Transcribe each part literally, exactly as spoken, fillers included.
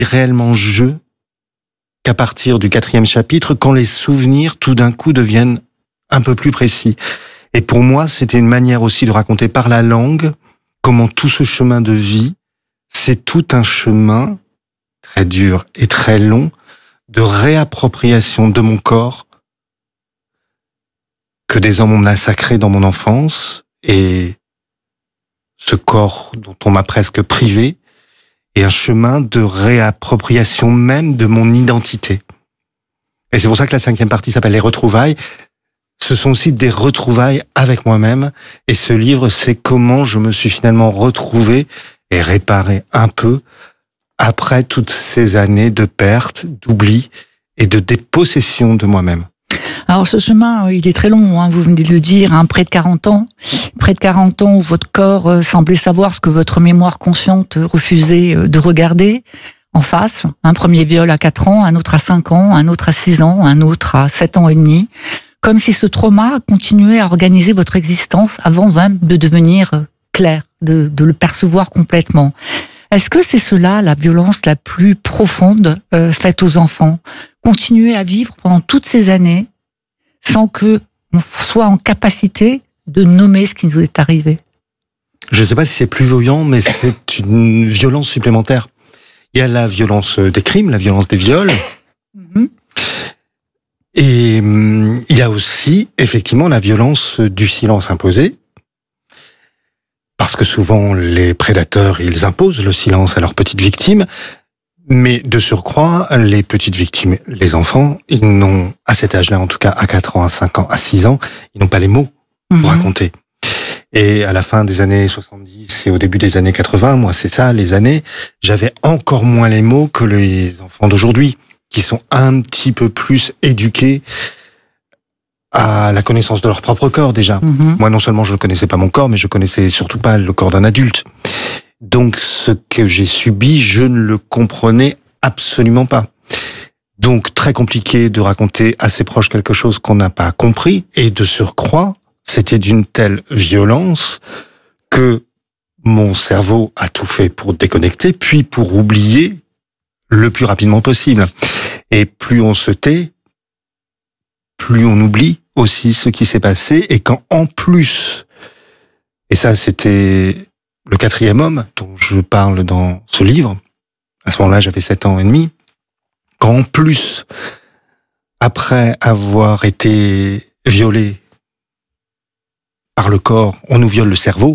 réellement je qu'à partir du quatrième chapitre, quand les souvenirs tout d'un coup deviennent un peu plus précis. Et pour moi, c'était une manière aussi de raconter par la langue comment tout ce chemin de vie, c'est tout un chemin très dur et très long de réappropriation de mon corps que des hommes ont massacré dans mon enfance, et ce corps dont on m'a presque privé, et un chemin de réappropriation même de mon identité. Et c'est pour ça que la cinquième partie s'appelle Les Retrouvailles. Ce sont aussi des retrouvailles avec moi-même, et ce livre, c'est comment je me suis finalement retrouvé et réparé un peu après toutes ces années de perte, d'oubli et de dépossession de moi-même. Alors ce chemin, il est très long, hein, vous venez de le dire, hein, près de quarante ans. Près de quarante ans où votre corps euh, semblait savoir ce que votre mémoire consciente refusait euh, de regarder en face. Un premier viol à quatre ans, un autre à cinq ans, un autre à six ans, un autre à sept ans et demi. Comme si ce trauma continuait à organiser votre existence avant même de devenir euh, clair, de, de le percevoir complètement. Est-ce que c'est cela, la violence la plus profonde euh, faite aux enfants? Continuer à vivre pendant toutes ces années sans que on soit en capacité de nommer ce qui nous est arrivé. Je ne sais pas si c'est plus violent, mais c'est une violence supplémentaire. Il y a la violence des crimes, la violence des viols. Mm-hmm. Et hum, il y a aussi, effectivement, la violence du silence imposé. Parce que souvent, les prédateurs, ils imposent le silence à leurs petites victimes. Mais de surcroît, les petites victimes, les enfants, ils n'ont, à cet âge-là, en tout cas à quatre ans, à cinq ans, à six ans, ils n'ont pas les mots pour mmh. raconter. Et à la fin des années soixante-dix et au début des années quatre-vingts, moi c'est ça, les années, j'avais encore moins les mots que les enfants d'aujourd'hui, qui sont un petit peu plus éduqués à la connaissance de leur propre corps déjà. Mmh. Moi non seulement je ne connaissais pas mon corps, mais je connaissais surtout pas le corps d'un adulte. Donc, ce que j'ai subi, je ne le comprenais absolument pas. Donc, très compliqué de raconter à ses proches quelque chose qu'on n'a pas compris. Et de surcroît, c'était d'une telle violence que mon cerveau a tout fait pour déconnecter, puis pour oublier le plus rapidement possible. Et plus on se tait, plus on oublie aussi ce qui s'est passé. Et quand en plus, et ça c'était le quatrième homme dont je parle dans ce livre, à ce moment-là, j'avais sept ans et demi, quand en plus, après avoir été violé par le corps, on nous viole le cerveau,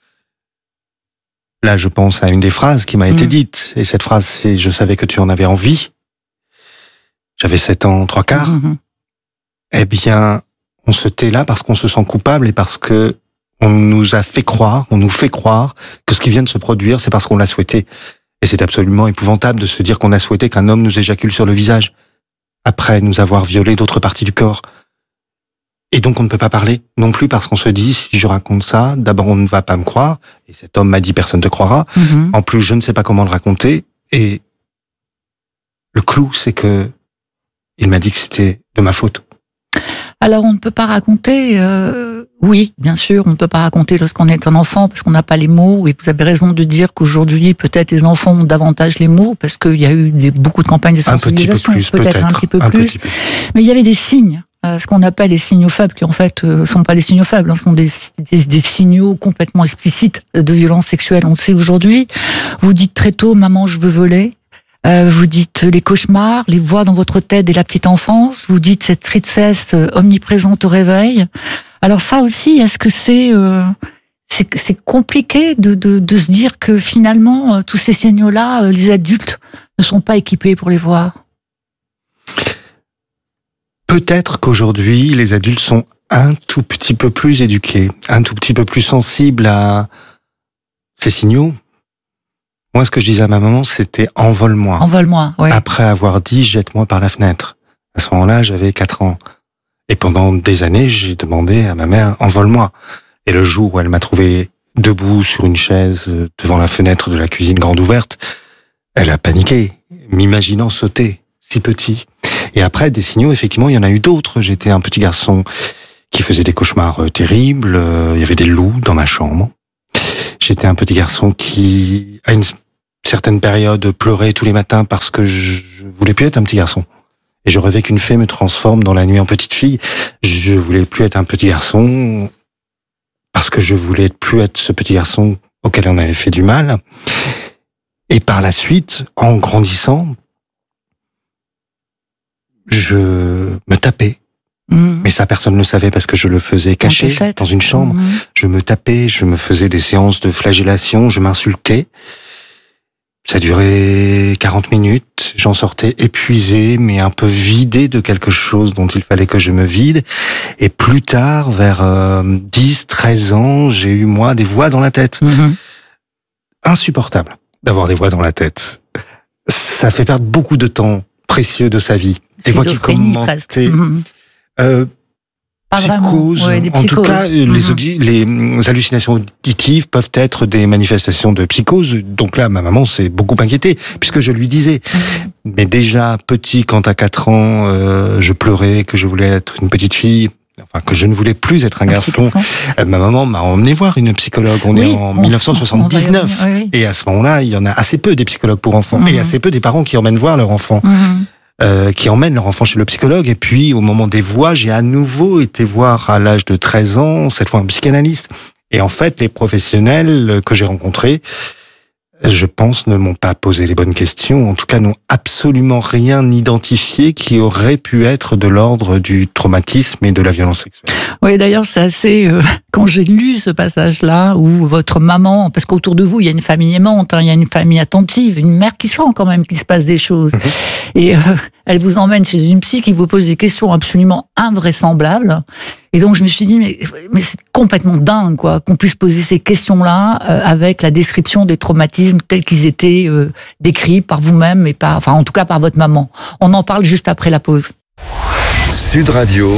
là, je pense à une des phrases qui m'a mmh. été dite, et cette phrase, c'est « Je savais que tu en avais envie ». J'avais sept ans, trois quarts. Mmh. Eh bien, on se tait là parce qu'on se sent coupable et parce que on nous a fait croire, on nous fait croire que ce qui vient de se produire, c'est parce qu'on l'a souhaité. Et c'est absolument épouvantable de se dire qu'on a souhaité qu'un homme nous éjacule sur le visage, après nous avoir violé d'autres parties du corps. Et donc on ne peut pas parler non plus parce qu'on se dit, si je raconte ça, d'abord on ne va pas me croire, et cet homme m'a dit personne ne te croira. Mm-hmm. En plus, je ne sais pas comment le raconter, et le clou, c'est que il m'a dit que c'était de ma faute. Alors, on ne peut pas raconter, euh, oui, bien sûr, on ne peut pas raconter lorsqu'on est un enfant parce qu'on n'a pas les mots, et vous avez raison de dire qu'aujourd'hui, peut-être les enfants ont davantage les mots parce qu'il y a eu des, beaucoup de campagnes de sensibilisation, un petit peu plus, peut-être, peut-être un petit peu un plus, petit peu. Mais il y avait des signes, euh, ce qu'on appelle les signaux faibles, qui en fait ne euh, sont pas des signaux faibles, hein, ce sont des, des, des signaux complètement explicites de violence sexuelle, on le sait aujourd'hui. Vous dites très tôt, maman, je veux voler. Euh, vous dites les cauchemars, les voix dans votre tête dès la petite enfance, vous dites cette tristesse omniprésente au réveil. Alors ça aussi, est-ce que c'est euh, c'est, c'est compliqué de, de, de se dire que finalement, euh, tous ces signaux-là, euh, les adultes ne sont pas équipés pour les voir? Peut-être qu'aujourd'hui, les adultes sont un tout petit peu plus éduqués, un tout petit peu plus sensibles à ces signaux. Moi, ce que je disais à ma maman, c'était « envole-moi ». Envole-moi, oui. Après avoir dit « jette-moi par la fenêtre ». À ce moment-là, j'avais quatre ans. Et pendant des années, j'ai demandé à ma mère « envole-moi ». Et le jour où elle m'a trouvé debout sur une chaise devant la fenêtre de la cuisine grande ouverte, elle a paniqué, m'imaginant sauter, si petit. Et après, des signaux, effectivement, il y en a eu d'autres. J'étais un petit garçon qui faisait des cauchemars terribles. Il y avait des loups dans ma chambre. J'étais un petit garçon qui, à une certaine période, pleurer tous les matins parce que je voulais plus être un petit garçon. Et je rêvais qu'une fée me transforme dans la nuit en petite fille. Je voulais plus être un petit garçon parce que je voulais plus être ce petit garçon auquel on avait fait du mal. Et par la suite, en grandissant, je me tapais. Mmh. Mais ça, personne ne le savait parce que je le faisais caché dans une chambre. Mmh. Je me tapais, je me faisais des séances de flagellation, je m'insultais. Ça durait quarante minutes, j'en sortais épuisé, mais un peu vidé de quelque chose dont il fallait que je me vide. Et plus tard, vers euh, dix, treize ans, j'ai eu, moi, des voix dans la tête. Mmh. Insupportable d'avoir des voix dans la tête. Ça fait perdre beaucoup de temps précieux de sa vie. Des voix qui commentaient... Mmh. Euh, psychose. Ouais, en tout cas, mmh. les, audi- les hallucinations auditives peuvent être des manifestations de psychose. Donc là, ma maman s'est beaucoup inquiétée, puisque je lui disais. Mmh. Mais déjà, petit, quand à quatre ans, euh, je pleurais, que je voulais être une petite fille, enfin, que je ne voulais plus être un, un garçon, euh, ma maman m'a emmené voir une psychologue. On oui, est en on, dix-neuf cent soixante-dix-neuf. Oui, oui. Et à ce moment-là, il y en a assez peu des psychologues pour enfants. Mmh. Et assez peu des parents qui emmènent voir leur enfant. Mmh. Euh, qui emmènent leur enfant chez le psychologue. Et puis, au moment des voix, j'ai à nouveau été voir à l'âge de treize ans, cette fois un psychanalyste. Et en fait, les professionnels que j'ai rencontrés, je pense, ne m'ont pas posé les bonnes questions, en tout cas n'ont absolument rien identifié qui aurait pu être de l'ordre du traumatisme et de la violence sexuelle. Oui, d'ailleurs, c'est assez... Euh, quand j'ai lu ce passage-là, où votre maman... Parce qu'autour de vous, il y a une famille aimante, hein, il y a une famille attentive, une mère qui sent quand même qu'il se passe des choses. Mmh. Et euh, elle vous emmène chez une psy qui vous pose des questions absolument invraisemblables. Et donc, je me suis dit, mais, mais c'est complètement dingue, quoi, qu'on puisse poser ces questions-là euh, avec la description des traumatismes tels qu'ils étaient euh, décrits par vous-même et par, enfin, en tout cas par votre maman. On en parle juste après la pause. Sud Radio.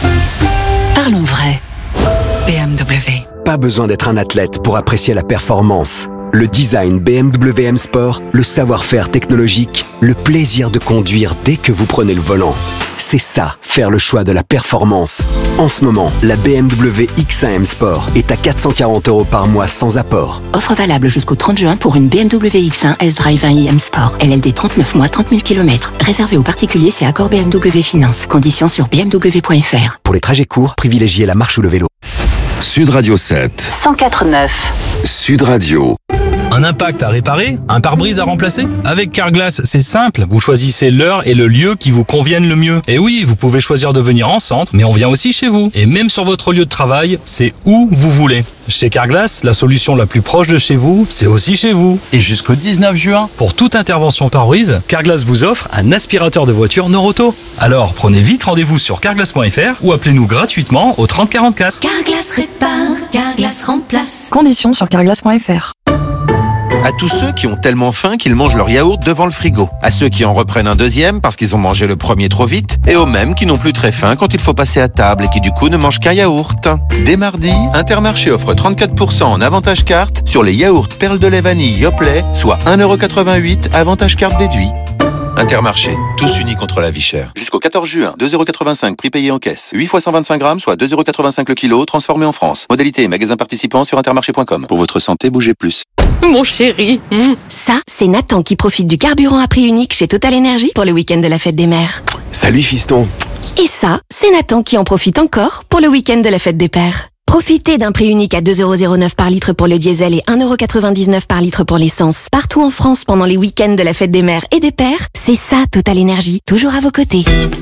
Parlons vrai. B M W. Pas besoin d'être un athlète pour apprécier la performance. Le design B M W M Sport, le savoir-faire technologique, le plaisir de conduire dès que vous prenez le volant. C'est ça, faire le choix de la performance. En ce moment, la B M W X un M Sport est à quatre cent quarante euros par mois sans apport. Offre valable jusqu'au trente juin pour une B M W X un S-Drive un i M Sport. L L D trente-neuf mois, trente mille kilomètres. Réservé aux particuliers, c'est accord B M W Finance. Conditions sur b m w point f r. Pour les trajets courts, privilégiez la marche ou le vélo. Sud Radio sept. cent quatre neuf. Sud Radio. Un impact à réparer? Un pare-brise à remplacer? Avec Carglass, c'est simple. Vous choisissez l'heure et le lieu qui vous conviennent le mieux. Et oui, vous pouvez choisir de venir en centre, mais on vient aussi chez vous. Et même sur votre lieu de travail, c'est où vous voulez. Chez Carglass, la solution la plus proche de chez vous, c'est aussi chez vous. Et jusqu'au dix-neuf juin, pour toute intervention pare-brise, Carglass vous offre un aspirateur de voiture Noroto. Alors, prenez vite rendez-vous sur carglass point f r ou appelez-nous gratuitement au trente quarante-quatre. Carglass répare, Carglass remplace. Conditions sur carglass point f r. À tous ceux qui ont tellement faim qu'ils mangent leur yaourt devant le frigo. À ceux qui en reprennent un deuxième parce qu'ils ont mangé le premier trop vite. Et aux mêmes qui n'ont plus très faim quand il faut passer à table et qui du coup ne mangent qu'un yaourt. Dès mardi, Intermarché offre trente-quatre pour cent en avantage carte sur les yaourts perles de lait vanille Yoplait, soit un euro quatre-vingt-huit, avantage carte déduit. Intermarché, tous unis contre la vie chère. Jusqu'au quatorze juin, deux euros quatre-vingt-cinq prix payé en caisse. huit fois cent vingt-cinq grammes, soit deux euros quatre-vingt-cinq le kilo, transformé en France. Modalité et magasin participant sur intermarché point com. Pour votre santé, bougez plus. Mon chéri. Mmh. Ça, c'est Nathan qui profite du carburant à prix unique chez Total Energy pour le week-end de la fête des mères. Salut fiston. Et ça, c'est Nathan qui en profite encore pour le week-end de la fête des pères. Profitez d'un prix unique à deux euros zéro neuf par litre pour le diesel et un euro quatre-vingt-dix-neuf par litre pour l'essence. Partout en France pendant les week-ends de la fête des mères et des pères, c'est ça Total Energy, toujours à vos côtés.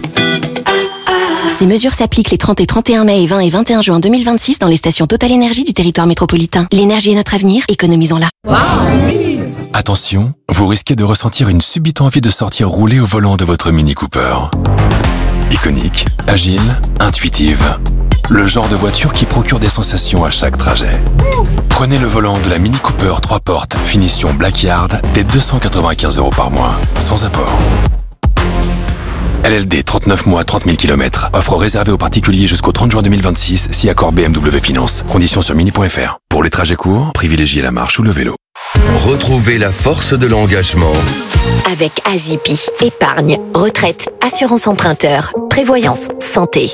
Ces mesures s'appliquent les trente et trente et un mai et vingt et vingt et un juin deux mille vingt-six dans les stations Total Energy du territoire métropolitain. L'énergie est notre avenir, économisons-la. Wow. Attention, vous risquez de ressentir une subite envie de sortir rouler au volant de votre Mini Cooper. Iconique, agile, intuitive. Le genre de voiture qui procure des sensations à chaque trajet. Prenez le volant de la Mini Cooper trois portes, finition Blackyard, dès deux cent quatre-vingt-quinze euros par mois, sans apport. L L D trente-neuf mois, trente mille kilomètres. Offre réservée aux particuliers jusqu'au trente juin deux mille vingt-six, si accord B M W Finance. Conditions sur mini point f r. Pour les trajets courts, privilégiez la marche ou le vélo. Retrouvez la force de l'engagement. Avec A J P. Épargne, retraite, assurance emprunteur, prévoyance, santé.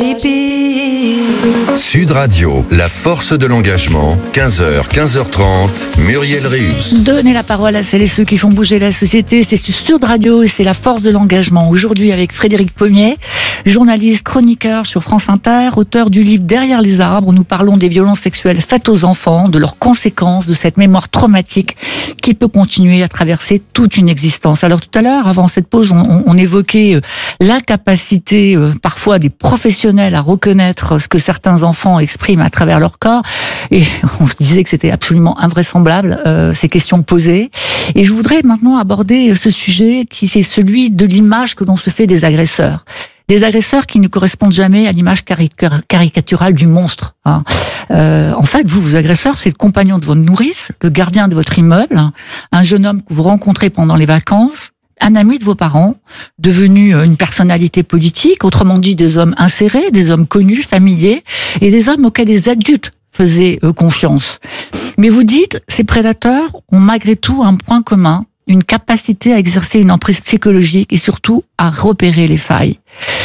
Sud Radio, la force de l'engagement, quinze heures, quinze heures trente, Muriel Réus. Donnez la parole à celles et ceux qui font bouger la société, c'est sur Sud Radio et c'est la force de l'engagement. Aujourd'hui avec Frédéric Pommier, journaliste, chroniqueur sur France Inter, auteur du livre Derrière les arbres, où nous parlons des violences sexuelles faites aux enfants, de leurs conséquences, de cette mémoire traumatique qui peut continuer à traverser toute une existence. Alors tout à l'heure, avant cette pause, on, on évoquait l'incapacité euh, parfois des professionnels à reconnaître ce que certains enfants expriment à travers leur corps, et on se disait que c'était absolument invraisemblable, euh, ces questions posées. Et je voudrais maintenant aborder ce sujet qui c'est celui de l'image que l'on se fait des agresseurs. Des agresseurs qui ne correspondent jamais à l'image caricaturale du monstre. Hein. Euh, en fait, vous, vos agresseurs, c'est le compagnon de votre nourrice, le gardien de votre immeuble, un jeune homme que vous rencontrez pendant les vacances, un ami de vos parents, devenu une personnalité politique, autrement dit des hommes insérés, des hommes connus, familiers, et des hommes auxquels les adultes faisaient euh, confiance. Mais vous dites, ces prédateurs ont malgré tout un point commun, une capacité à exercer une emprise psychologique et surtout à repérer les failles.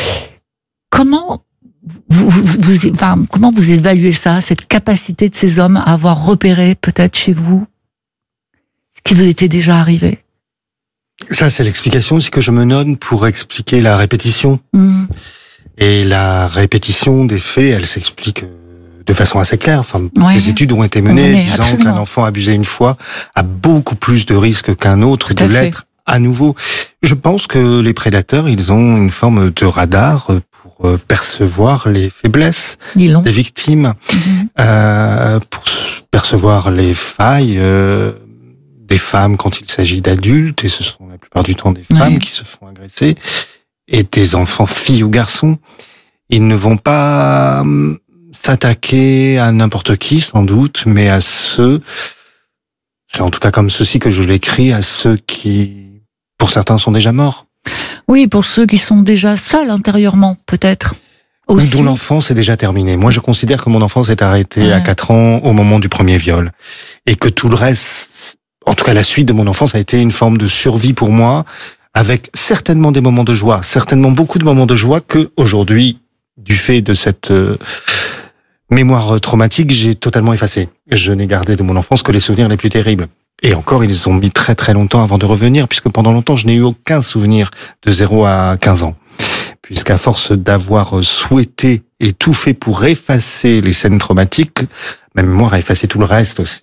Comment vous, vous, vous, enfin, comment vous évaluez ça, cette capacité de ces hommes à avoir repéré peut-être chez vous ce qui vous était déjà arrivé? Ça, c'est l'explication aussi que je me donne pour expliquer la répétition. Mmh. Et la répétition des faits, elle s'explique de façon assez claire. Enfin, ouais. les études ont été menées Oui, disant absolument. qu'un enfant abusé une fois a beaucoup plus de risques qu'un autre Tout à de fait. l'être à nouveau. Je pense que les prédateurs, ils ont une forme de radar pour percevoir les faiblesses des victimes, mmh. euh, pour percevoir les failles euh, des femmes quand il s'agit d'adultes, et ce sont la plupart du temps des femmes ouais. qui se font agresser, et des enfants, filles ou garçons. Ils ne vont pas s'attaquer à n'importe qui, sans doute, mais à ceux, c'est en tout cas comme ceci que je l'écris, à ceux qui, pour certains, sont déjà morts. Oui, pour ceux qui sont déjà seuls intérieurement, peut-être. Ou dont l'enfance est déjà terminée. Moi, je considère que mon enfance est arrêtée ouais. à quatre ans, au moment du premier viol. Et que tout le reste, en tout cas la suite de mon enfance, a été une forme de survie pour moi, avec certainement des moments de joie, certainement beaucoup de moments de joie que, aujourd'hui, du fait de cette euh, mémoire traumatique, j'ai totalement effacé. Je n'ai gardé de mon enfance que les souvenirs les plus terribles. Et encore, ils ont mis très très longtemps avant de revenir, puisque pendant longtemps, je n'ai eu aucun souvenir de zéro à quinze ans. Puisqu'à force d'avoir souhaité et tout fait pour effacer les scènes traumatiques, ma mémoire a effacé tout le reste aussi.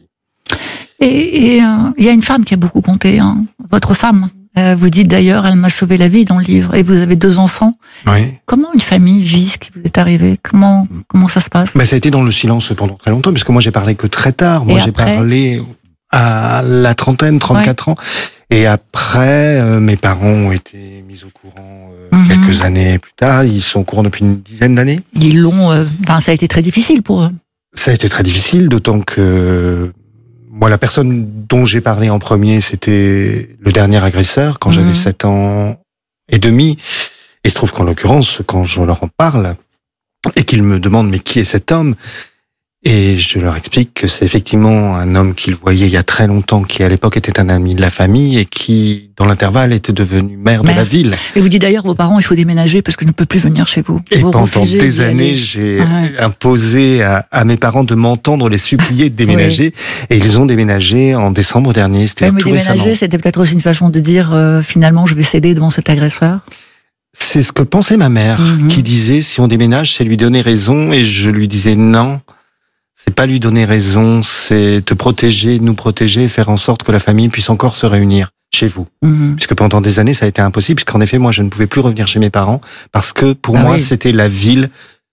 Et il euh, y a une femme qui a beaucoup compté, hein, votre femme. Euh, vous dites d'ailleurs, elle m'a sauvé la vie dans le livre. Et vous avez deux enfants. Oui. Comment une famille vit ce qui vous est arrivé? Comment comment ça se passe? Bah, ça a été dans le silence pendant très longtemps, puisque moi j'ai parlé que très tard. Moi et j'ai après parlé à la trentaine, trente-quatre ouais. ans. Et après, euh, mes parents ont été mis au courant euh, mmh. quelques années plus tard. Ils sont au courant depuis une dizaine d'années. Ils l'ont. Euh, ben, ça a été très difficile pour eux. Ça a été très difficile, d'autant que moi, la personne dont j'ai parlé en premier, c'était le dernier agresseur, quand mmh. j'avais sept ans et demi. Et il se trouve qu'en l'occurrence, quand je leur en parle, et qu'ils me demandent, mais qui est cet homme? Et je leur explique que c'est effectivement un homme qu'ils voyaient il y a très longtemps, qui à l'époque était un ami de la famille, et qui, dans l'intervalle, était devenu maire, maire de la ville. Et vous dites d'ailleurs, vos parents, il faut déménager parce que je ne peux plus venir chez vous. Et vous pendant des années, j'ai ah ouais. imposé à, à mes parents de m'entendre les supplier de déménager. Oui. Et ils ont déménagé en décembre dernier, c'était ouais, tout déménager, récemment. C'était peut-être aussi une façon de dire, euh, finalement, je vais céder devant cet agresseur. C'est ce que pensait ma mère, mm-hmm. qui disait, si on déménage, c'est lui donner raison. Et je lui disais, non. C'est pas lui donner raison, c'est te protéger, nous protéger et faire en sorte que la famille puisse encore se réunir chez vous. Mmh. Puisque pendant des années, ça a été impossible, puisqu'en effet, moi, je ne pouvais plus revenir chez mes parents, parce que pour ah moi, oui. c'était la ville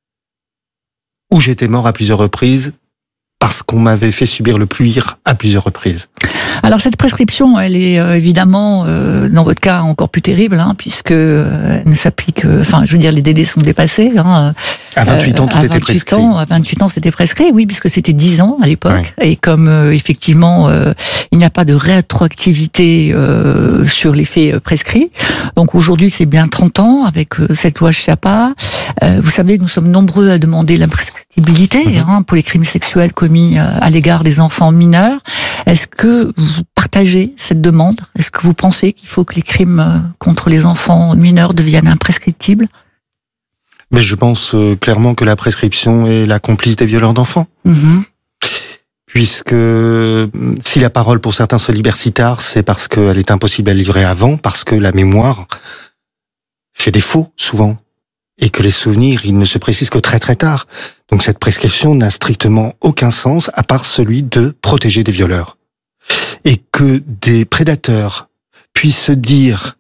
où j'étais mort à plusieurs reprises, parce qu'on m'avait fait subir le pire à plusieurs reprises. Alors cette prescription, elle est euh, évidemment, euh, dans votre cas, encore plus terrible, hein, puisque euh, elle ne s'applique, euh, enfin, je veux dire, les délais sont dépassés. Hein, à vingt-huit ans, tout était prescrit. Ans, à vingt-huit ans, c'était prescrit, oui, puisque c'était dix ans à l'époque. Oui. Et comme, euh, effectivement, euh, il n'y a pas de rétroactivité euh, sur les faits euh, prescrits, donc aujourd'hui, c'est bien trente ans avec euh, cette loi Schiappa. Euh, vous savez, nous sommes nombreux à demander l'imprescription imprescriptibilité mmh. hein, pour les crimes sexuels commis à l'égard des enfants mineurs. Est-ce que vous partagez cette demande ? Est-ce que vous pensez qu'il faut que les crimes contre les enfants mineurs deviennent imprescriptibles ? Mais je pense euh, clairement que la prescription est la complice des violeurs d'enfants. Mmh. Puisque si la parole pour certains se libère si tard, c'est parce qu'elle est impossible à livrer avant, parce que la mémoire fait défaut souvent, et que les souvenirs, ils ne se précisent que très très tard. Donc cette prescription n'a strictement aucun sens, à part celui de protéger des violeurs. Et que des prédateurs puissent se dire,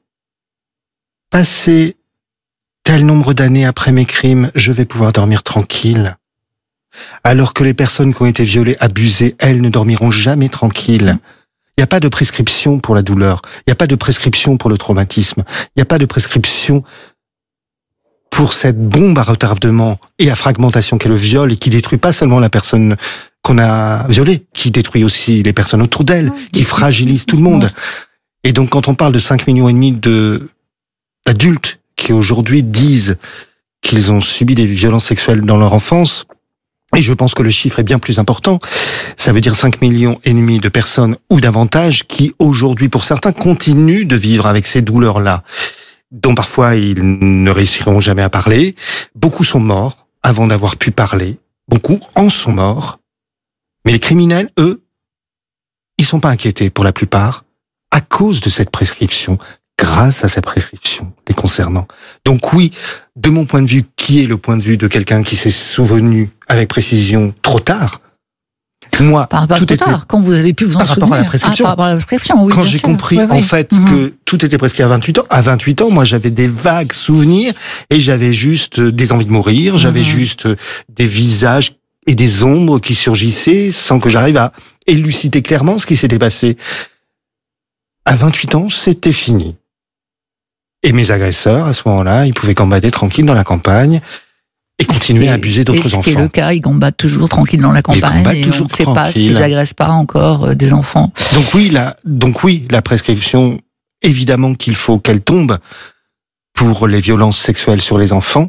passer tel nombre d'années après mes crimes, je vais pouvoir dormir tranquille. Alors que les personnes qui ont été violées, abusées, elles ne dormiront jamais tranquilles. Il n'y a pas de prescription pour la douleur. Il n'y a pas de prescription pour le traumatisme. Il n'y a pas de prescription pour cette bombe à retardement et à fragmentation qu'est le viol et qui détruit pas seulement la personne qu'on a violée, qui détruit aussi les personnes autour d'elle, qui fragilise tout le monde. Et donc quand on parle de cinq millions et demi de d'adultes qui aujourd'hui disent qu'ils ont subi des violences sexuelles dans leur enfance, et je pense que le chiffre est bien plus important, ça veut dire cinq millions et demi de personnes ou davantage qui aujourd'hui, pour certains, continuent de vivre avec ces douleurs-là, dont parfois ils ne réussiront jamais à parler. Beaucoup sont morts avant d'avoir pu parler, beaucoup en sont morts, mais les criminels, eux, ils sont pas inquiétés pour la plupart à cause de cette prescription, grâce à cette prescription les concernant. Donc oui, de mon point de vue, qui est le point de vue de quelqu'un qui s'est souvenu avec précision trop tard ? Moi, par rapport tout trop était tard, quand vous avez pu vous en par souvenir. rapport à la prescription. Ah, par rapport à la prescription, oui, quand bien j'ai sûr. compris oui, oui. en fait mmh. que tout était prescrit à vingt-huit ans, à vingt-huit ans, moi j'avais des vagues souvenirs et j'avais juste des envies de mourir, j'avais mmh. juste des visages et des ombres qui surgissaient sans que j'arrive à élucider clairement ce qui s'était passé. À vingt-huit ans, c'était fini. Et mes agresseurs, à ce moment-là, ils pouvaient gambader tranquille dans la campagne et continuer et, à abuser d'autres enfants. C'est le cas, ils gambadent toujours tranquille dans la campagne et on ne sait pas s'ils agressent pas encore euh, des enfants. Donc oui, la, donc oui, la prescription, évidemment qu'il faut qu'elle tombe pour les violences sexuelles sur les enfants.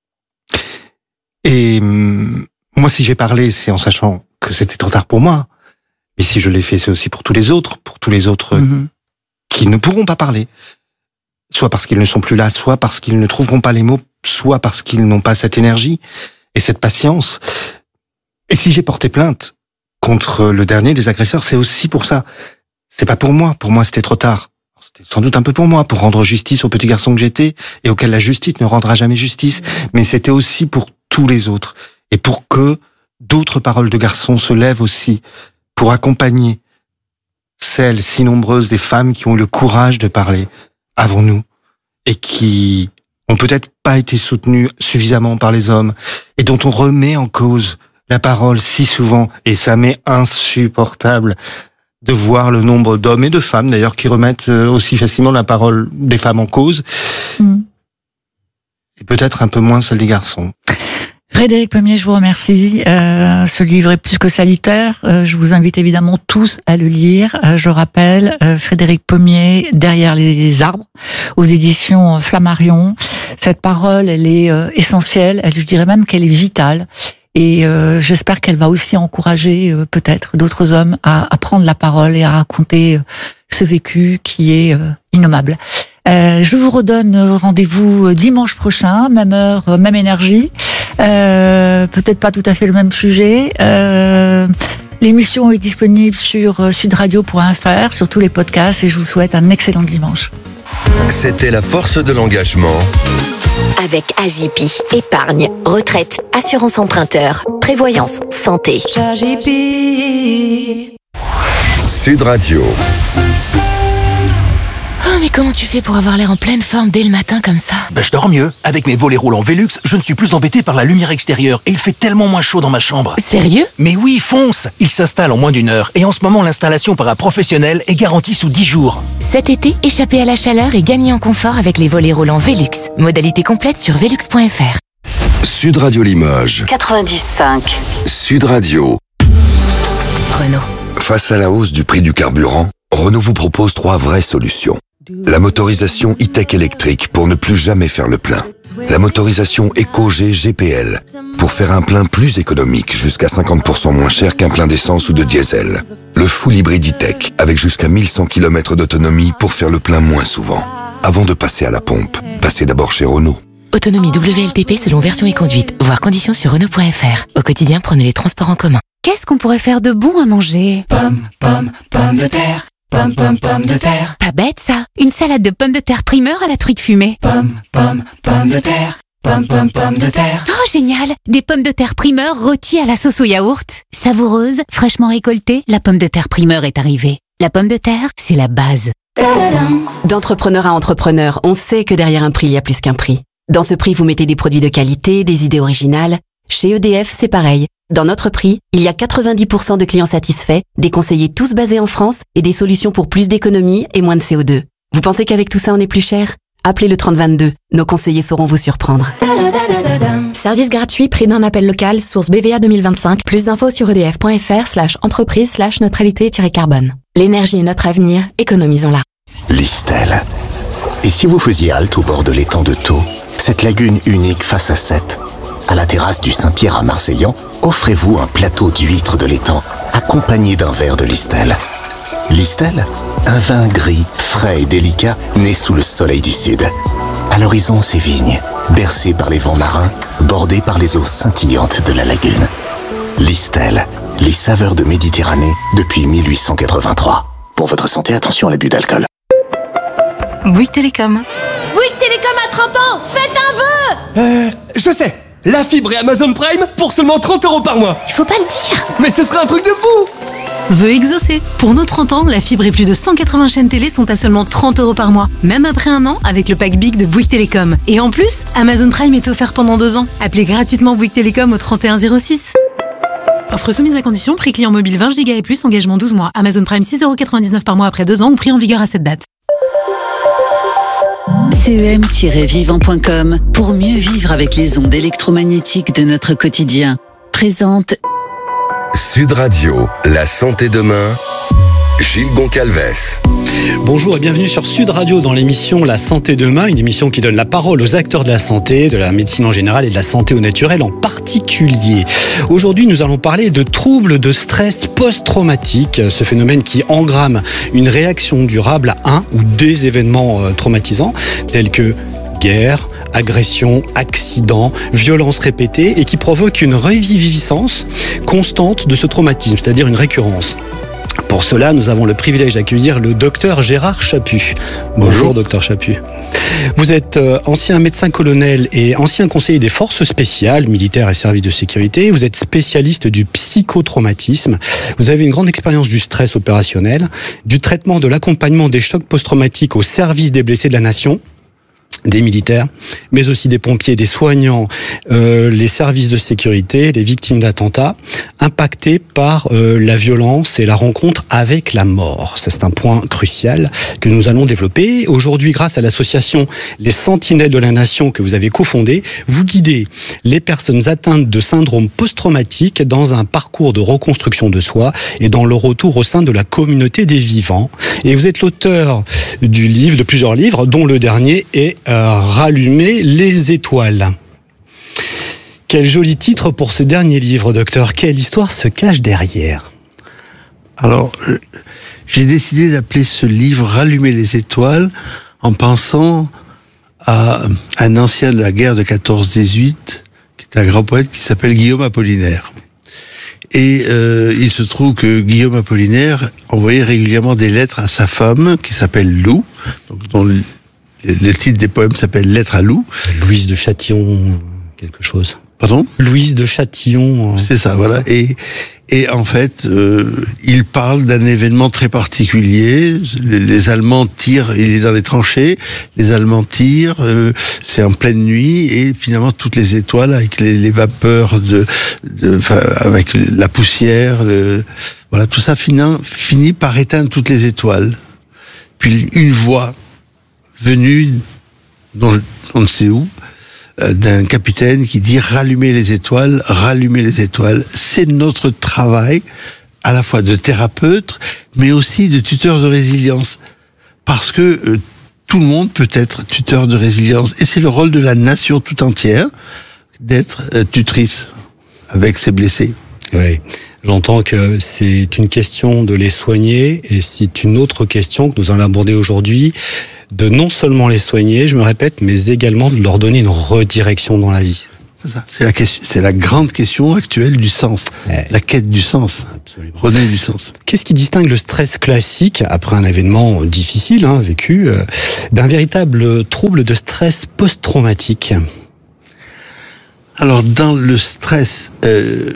Et hum, moi, si j'ai parlé, c'est en sachant que c'était trop tard pour moi. Mais si je l'ai fait, c'est aussi pour tous les autres, pour tous les autres mmh. qui ne pourront pas parler. Soit parce qu'ils ne sont plus là, soit parce qu'ils ne trouveront pas les mots, soit parce qu'ils n'ont pas cette énergie et cette patience. Et si j'ai porté plainte contre le dernier des agresseurs, c'est aussi pour ça. C'est pas pour moi. Pour moi, c'était trop tard. C'était sans doute un peu pour moi, pour rendre justice au petit garçon que j'étais et auquel la justice ne rendra jamais justice. Mais c'était aussi pour tous les autres. Et pour que d'autres paroles de garçons se lèvent aussi, pour accompagner celles si nombreuses des femmes qui ont eu le courage de parler avant nous, et qui ont peut-être pas été soutenues suffisamment par les hommes, et dont on remet en cause la parole si souvent, et ça m'est insupportable de voir le nombre d'hommes et de femmes, d'ailleurs, qui remettent aussi facilement la parole des femmes en cause, mmh. et peut-être un peu moins celle des garçons. Frédéric Pommier, je vous remercie. Euh, ce livre est plus que salutaire. Euh, je vous invite évidemment tous à le lire. Euh, je rappelle, euh, Frédéric Pommier, Derrière les arbres, aux éditions Flammarion. Cette parole, elle est euh, essentielle. Elle, je dirais même qu'elle est vitale. Et euh, j'espère qu'elle va aussi encourager euh, peut-être d'autres hommes à, à prendre la parole et à raconter euh, ce vécu qui est euh, innommable. Euh, je vous redonne rendez-vous dimanche prochain, même heure, même énergie. Euh, peut-être pas tout à fait le même sujet. Euh, l'émission est disponible sur sudradio point f r, sur tous les podcasts, et je vous souhaite un excellent dimanche. C'était la force de l'engagement. Avec A J P, épargne, retraite, assurance emprunteur, prévoyance, santé. A J P. Sud Radio. Oh, mais comment tu fais pour avoir l'air en pleine forme dès le matin comme ça? Ben, je dors mieux. Avec mes volets roulants Velux, je ne suis plus embêté par la lumière extérieure et il fait tellement moins chaud dans ma chambre. Sérieux? Mais oui, fonce! Il s'installe en moins d'une heure et en ce moment, l'installation par un professionnel est garantie sous dix jours. Cet été, échappez à la chaleur et gagnez en confort avec les volets roulants Velux. Modalité complète sur velux point f r. Sud Radio Limoges. quatre-vingt-dix virgule cinq. Sud Radio. Renault. Face à la hausse du prix du carburant, Renault vous propose trois vraies solutions. La motorisation e-tech électrique pour ne plus jamais faire le plein. La motorisation EcoG G P L pour faire un plein plus économique, jusqu'à cinquante pour cent moins cher qu'un plein d'essence ou de diesel. Le full hybride e-tech avec jusqu'à mille cent kilomètres d'autonomie pour faire le plein moins souvent. Avant de passer à la pompe, passez d'abord chez Renault. Autonomie W L T P selon version et conduite. Voir conditions sur Renault point F R. Au quotidien, prenez les transports en commun. Qu'est-ce qu'on pourrait faire de bon à manger? Pomme, pomme, pomme de terre. Pomme, pomme, pomme de terre. Pas bête ça. Une salade de pommes de terre primeur à la truite fumée. Pomme, pomme, pomme de terre. Pomme, pomme, pomme de terre. Oh génial. Des pommes de terre primeur rôties à la sauce au yaourt. Savoureuse, fraîchement récoltée, la pomme de terre primeur est arrivée. La pomme de terre, c'est la base. D'entrepreneur à entrepreneur, on sait que derrière un prix, il y a plus qu'un prix. Dans ce prix, vous mettez des produits de qualité, des idées originales. Chez E D F, c'est pareil. Dans notre prix, il y a quatre-vingt-dix pour cent de clients satisfaits, des conseillers tous basés en France et des solutions pour plus d'économie et moins de C O deux. Vous pensez qu'avec tout ça, on est plus cher? Appelez le trente vingt-deux. Nos conseillers sauront vous surprendre. Service gratuit, prix d'un appel local, source B V A deux mille vingt-cinq. Plus d'infos sur edf.fr slash entreprise slash neutralité-carbone. L'énergie est notre avenir, économisons-la. Listel. Et si vous faisiez halte au bord de l'étang de Thau, cette lagune unique face à Sète, à la terrasse du Saint-Pierre à Marseillan, offrez-vous un plateau d'huîtres de l'étang, accompagné d'un verre de Listel. Listel, un vin gris, frais et délicat, né sous le soleil du sud. À l'horizon, ces vignes, bercées par les vents marins, bordées par les eaux scintillantes de la lagune. Listel, les saveurs de Méditerranée depuis mille huit cent quatre-vingt-trois. Pour votre santé, attention à l'abus d'alcool. Bouygues Télécom. Bouygues Télécom à trente ans, faites un vœu. Euh, je sais. La fibre et Amazon Prime pour seulement trente euros par mois. Il faut pas le dire. Mais ce serait un truc de fou. Vœu exaucé. Pour nos trente ans, la fibre et plus de cent quatre-vingts chaînes télé sont à seulement trente euros par mois. Même après un an, avec le pack Big de Bouygues Télécom. Et en plus, Amazon Prime est offert pendant deux ans. Appelez gratuitement Bouygues Télécom au trente et un zéro six. Offre soumise à condition, prix client mobile vingt giga et plus, engagement douze mois. Amazon Prime six euros quatre-vingt-dix-neuf par mois après deux ans ou prix en vigueur à cette date. C E M tiret vivant point com pour mieux vivre avec les ondes électromagnétiques de notre quotidien. Présente Sud Radio, la santé demain, Gilles Goncalves. Bonjour et bienvenue sur Sud Radio dans l'émission La Santé Demain, une émission qui donne la parole aux acteurs de la santé, de la médecine en général et de la santé au naturel en particulier. Aujourd'hui, nous allons parler de troubles de stress post-traumatique, ce phénomène qui engramme une réaction durable à un ou des événements euh, traumatisants tels que guerre, agression, accident, violence répétée et qui provoque une reviviscence constante de ce traumatisme, c'est-à-dire une récurrence. Pour cela, nous avons le privilège d'accueillir le docteur Gérard Chaput. Bonjour, Bonjour docteur Chaput. Vous êtes euh, ancien médecin-colonel et ancien conseiller des forces spéciales, militaires et services de sécurité. Vous êtes spécialiste du psychotraumatisme. Vous avez une grande expérience du stress opérationnel, du traitement de l'accompagnement des chocs post-traumatiques au service des blessés de la nation, des militaires, mais aussi des pompiers, des soignants, euh, les services de sécurité, les victimes d'attentats, impactés par euh, la violence et la rencontre avec la mort. C'est un point crucial que nous allons développer. Aujourd'hui, grâce à l'association Les Sentinelles de la Nation que vous avez cofondée, vous guidez les personnes atteintes de syndrome post-traumatique dans un parcours de reconstruction de soi et dans le retour au sein de la communauté des vivants. Et vous êtes l'auteur du livre, de plusieurs livres, dont le dernier est Euh, rallumer les étoiles. Quel joli titre pour ce dernier livre, docteur. Quelle histoire se cache derrière? Alors, j'ai décidé d'appeler ce livre Rallumer les étoiles en pensant à un ancien de la guerre de quatorze dix-huit, qui est un grand poète qui s'appelle Guillaume Apollinaire. Et euh, il se trouve que Guillaume Apollinaire envoyait régulièrement des lettres à sa femme, qui s'appelle Lou, donc dont le, le titre des poèmes s'appelle Lettre à Lou. Louise de Châtillon, quelque chose. Pardon ? Louise de Châtillon. C'est ça, voilà. Ça. Et, et en fait, euh, il parle d'un événement très particulier. Les, les Allemands tirent, il est dans les tranchées, les Allemands tirent, euh, c'est en pleine nuit, et finalement toutes les étoiles, avec les, les vapeurs, de, de, enfin, avec la poussière, le, voilà, tout ça finit, finit par éteindre toutes les étoiles. Puis une voix venue, dont on ne sait où, d'un capitaine qui dit « Rallumer les étoiles, rallumer les étoiles ». C'est notre travail, à la fois de thérapeute, mais aussi de tuteur de résilience. parce que euh, tout le monde peut être tuteur de résilience. Et c'est le rôle de la nation tout entière d'être euh, tutrice avec ses blessés. Oui, j'entends que c'est une question de les soigner et c'est une autre question que nous allons aborder aujourd'hui, de non seulement les soigner, je me répète, mais également de leur donner une redirection dans la vie. C'est ça, c'est la, question, c'est la grande question actuelle du sens, ouais. La quête du sens, absolument. Redonner du sens. Qu'est-ce qui distingue le stress classique, après un événement difficile hein, vécu, euh, d'un véritable trouble de stress post-traumatique ? Alors, dans le stress, euh,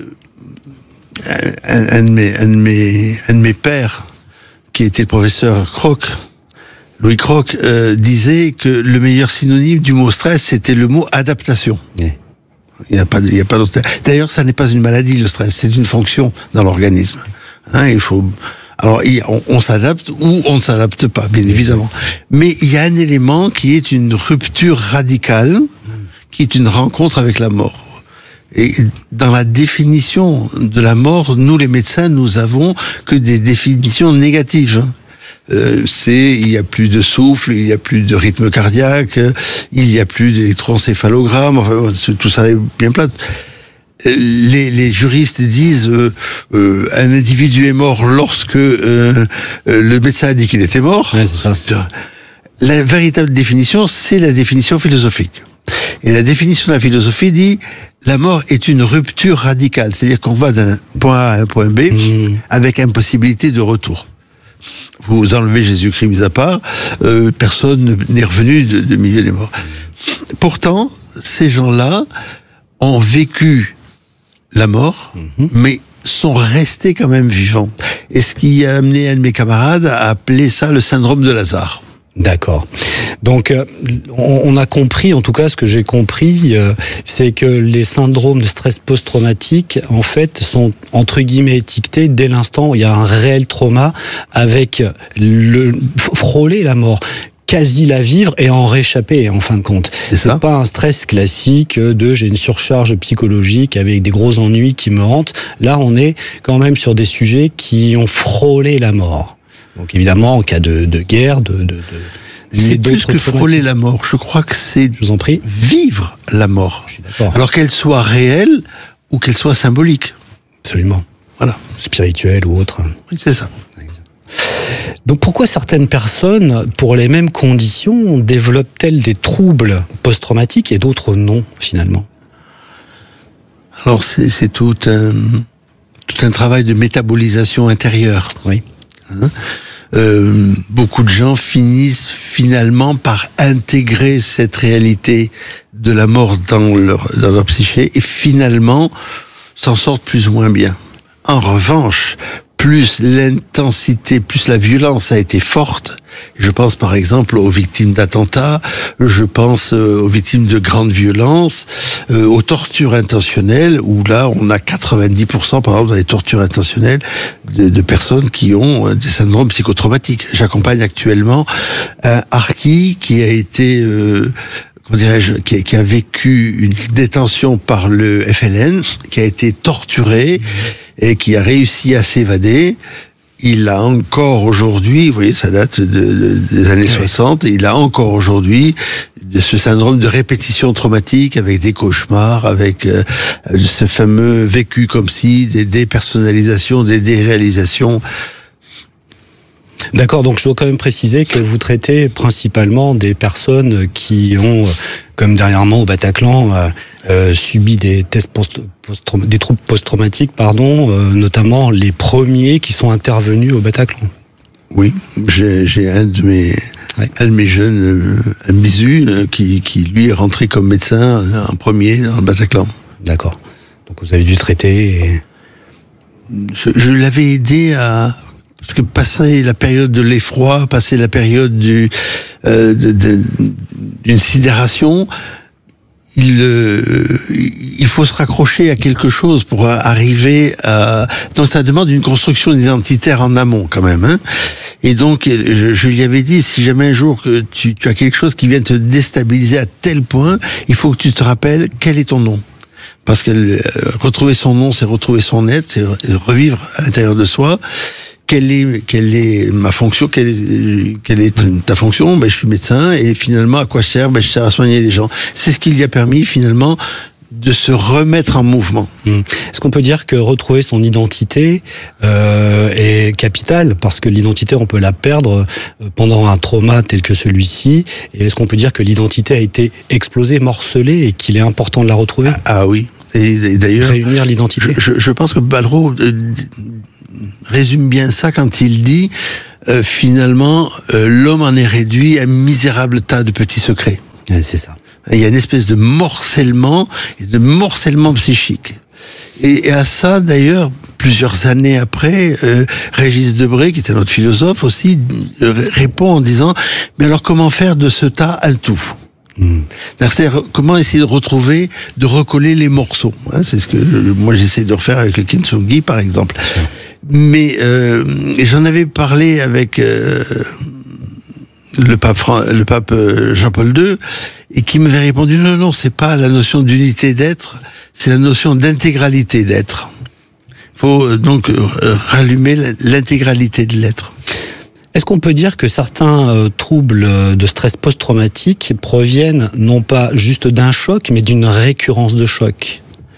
un, un, de mes, un, de mes, un de mes pères, qui était le professeur Croc, Louis Croc, euh, disait que le meilleur synonyme du mot stress, c'était le mot adaptation. Yeah. Il n'y a pas, il y a pas d'autre. D'ailleurs, ça n'est pas une maladie, le stress, c'est une fonction dans l'organisme. Hein, il faut. Alors, il, on, on s'adapte ou on ne s'adapte pas, bien évidemment. Mais il y a un élément qui est une rupture radicale, qui est une rencontre avec la mort. Et dans la définition de la mort, nous les médecins, nous avons que des définitions négatives. Euh, c'est il y a plus de souffle, il y a plus de rythme cardiaque, il y a plus d'électroencéphalogramme, enfin tout ça est bien plat. Les, les juristes disent euh, euh, un individu est mort lorsque euh, euh, le médecin a dit qu'il était mort. Ouais, c'est ça. La véritable définition, c'est la définition philosophique. Et la définition de la philosophie dit la mort est une rupture radicale, c'est-à-dire qu'on va d'un point A à un point B mmh. avec impossibilité de retour. Vous enlevez Jésus-Christ mis à part, euh, personne n'est revenu de, de milieu des morts. Pourtant, ces gens-là ont vécu la mort, mmh. mais sont restés quand même vivants. Et ce qui a amené un de mes camarades à appeler ça le syndrome de Lazare. D'accord. Donc, euh, on, on a compris, en tout cas, ce que j'ai compris, euh, c'est que les syndromes de stress post-traumatique, en fait, sont entre guillemets étiquetés dès l'instant où il y a un réel trauma, avec le frôler la mort, quasi la vivre et en réchapper, en fin de compte. C'est, c'est pas un stress classique de j'ai une surcharge psychologique avec des gros ennuis qui me hantent. Là, on est quand même sur des sujets qui ont frôlé la mort. Donc évidemment, en cas de, de guerre, de, de, de c'est plus que frôler la mort. Je crois que c'est je vous en prie. Vivre la mort. Je suis d'accord. Alors qu'elle soit réelle ou qu'elle soit symbolique. Absolument. Voilà. Spirituelle ou autre. Oui, c'est ça. Donc pourquoi certaines personnes, pour les mêmes conditions, développent-elles des troubles post-traumatiques et d'autres non, finalement ? Alors c'est, c'est tout un, tout un travail de métabolisation intérieure. Oui. Hein euh, beaucoup de gens finissent finalement par intégrer cette réalité de la mort dans leur, dans leur psyché et finalement s'en sortent plus ou moins bien. En revanche, plus l'intensité, plus la violence a été forte, je pense par exemple aux victimes d'attentats, je pense aux victimes de grandes violences, euh, aux tortures intentionnelles, où là on a quatre-vingt-dix pour cent par exemple dans les tortures intentionnelles de, de personnes qui ont des syndromes psychotraumatiques. J'accompagne actuellement un harki qui a été... Euh, comment dirais-je, qui a, qui a vécu une détention par le F L N, qui a été torturé et qui a réussi à s'évader. Il a encore aujourd'hui, vous voyez, ça date de, de, des années oui. soixante, et il a encore aujourd'hui ce syndrome de répétition traumatique avec des cauchemars, avec euh, ce fameux vécu comme si, des dépersonnalisations, des déréalisations. D'accord, donc je dois quand même préciser que vous traitez principalement des personnes qui ont, comme dernièrement au Bataclan, euh, euh, subi des tests post, post des troubles post-traumatiques, pardon, euh, notamment les premiers qui sont intervenus au Bataclan. Oui, j'ai, j'ai un de mes ouais. un de mes jeunes, euh, un bisu, euh, qui, qui lui est rentré comme médecin euh, en premier dans le Bataclan. D'accord. Donc vous avez dû traiter. Et... Je, je l'avais aidé à Parce que passer la période de l'effroi, passer la période du euh, de, de, d'une sidération, il euh, il faut se raccrocher à quelque chose pour arriver à. Donc ça demande une construction identitaire en amont quand même. Hein. Et donc je, je lui avais dit, si jamais un jour que tu, tu as quelque chose qui vient te déstabiliser à tel point, il faut que tu te rappelles quel est ton nom. Parce que euh, retrouver son nom, c'est retrouver son être, c'est revivre à l'intérieur de soi. quelle est, quelle est ma fonction, quelle est, quelle est ta fonction? Ben, je suis médecin, et finalement, à quoi je sers? Ben, je sers à soigner les gens. C'est ce qui lui a permis, finalement, de se remettre en mouvement. Mmh. Est-ce qu'on peut dire que retrouver son identité euh, est capital, parce que l'identité, on peut la perdre pendant un trauma tel que celui-ci, et est-ce qu'on peut dire que l'identité a été explosée, morcelée, et qu'il est important de la retrouver? Ah, ah oui, et, et d'ailleurs... Réunir l'identité. Je, je, je pense que Ballereau euh, résume bien ça quand il dit, euh, finalement, euh, l'homme en est réduit à un misérable tas de petits secrets. Ouais, c'est ça. Il y a une espèce de morcellement, de morcellement psychique. Et, et à ça, d'ailleurs, plusieurs années après, euh, Régis Debray, qui était notre philosophe aussi, euh, répond en disant « Mais alors comment faire de ce tas un tout ?» Mmh. C'est-à-dire, comment essayer de retrouver, de recoller les morceaux, hein, c'est ce que moi j'essaie de refaire avec le kintsugi, par exemple. Mais euh, j'en avais parlé avec... Euh, le pape, Fran- le pape Jean-Paul deux, et qui m'avait répondu non, non, c'est pas la notion d'unité d'être, c'est la notion d'intégralité d'être. Il faut donc rallumer l'intégralité de l'être. Est-ce qu'on peut dire que certains euh, troubles de stress post-traumatique proviennent non pas juste d'un choc, mais d'une récurrence de choc?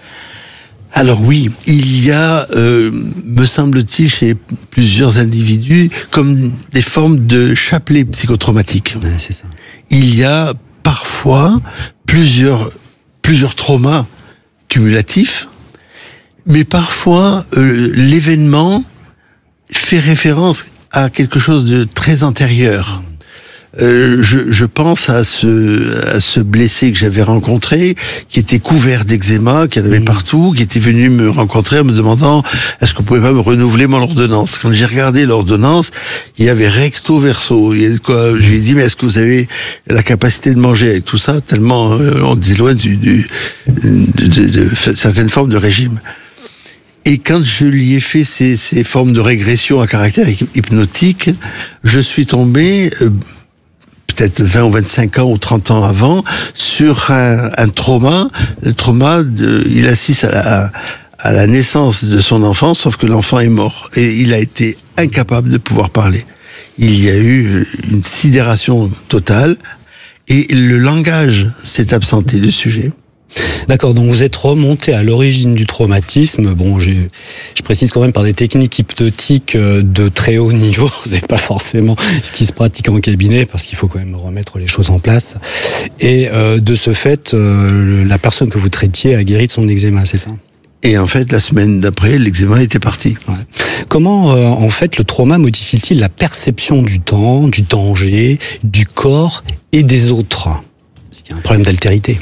Alors oui, il y a, euh, me semble-t-il, chez plusieurs individus, comme des formes de chapelet psychotraumatique. Ouais, c'est ça. Il y a parfois plusieurs, plusieurs traumas cumulatifs, mais parfois euh, l'événement fait référence à quelque chose de très antérieur. Euh, je, je pense à ce, à ce blessé que j'avais rencontré, qui était couvert d'eczéma, qui en avait mmh. partout, qui était venu me rencontrer en me demandant est-ce que vous pouvez pas me renouveler mon ordonnance. Quand j'ai regardé l'ordonnance, il y avait recto verso. Il y a quoi, je lui ai dit mais est-ce que vous avez la capacité de manger avec tout ça, tellement euh, on est loin du, du, de, de, de, de certaines formes de régime. Et quand je lui ai fait ces, ces formes de régression à caractère hypnotique, je suis tombé euh, peut-être vingt ou vingt-cinq ans ou trente ans avant, sur un, un trauma. Le trauma, de, il assiste à la, à la naissance de son enfant, sauf que l'enfant est mort. Et il a été incapable de pouvoir parler. Il y a eu une sidération totale, et le langage s'est absenté du sujet. D'accord, donc vous êtes remonté à l'origine du traumatisme. Bon, je, je précise quand même par des techniques hypnotiques de très haut niveau. C'est pas forcément ce qui se pratique en cabinet, parce qu'il faut quand même remettre les choses en place. Et euh, de ce fait, euh, la personne que vous traitiez a guéri de son eczéma, c'est ça? Et en fait, la semaine d'après, l'eczéma était parti. Ouais. Comment, euh, en fait, le trauma modifie-t-il la perception du temps, du danger, du corps et des autres? Parce qu'il y a un problème d'altérité.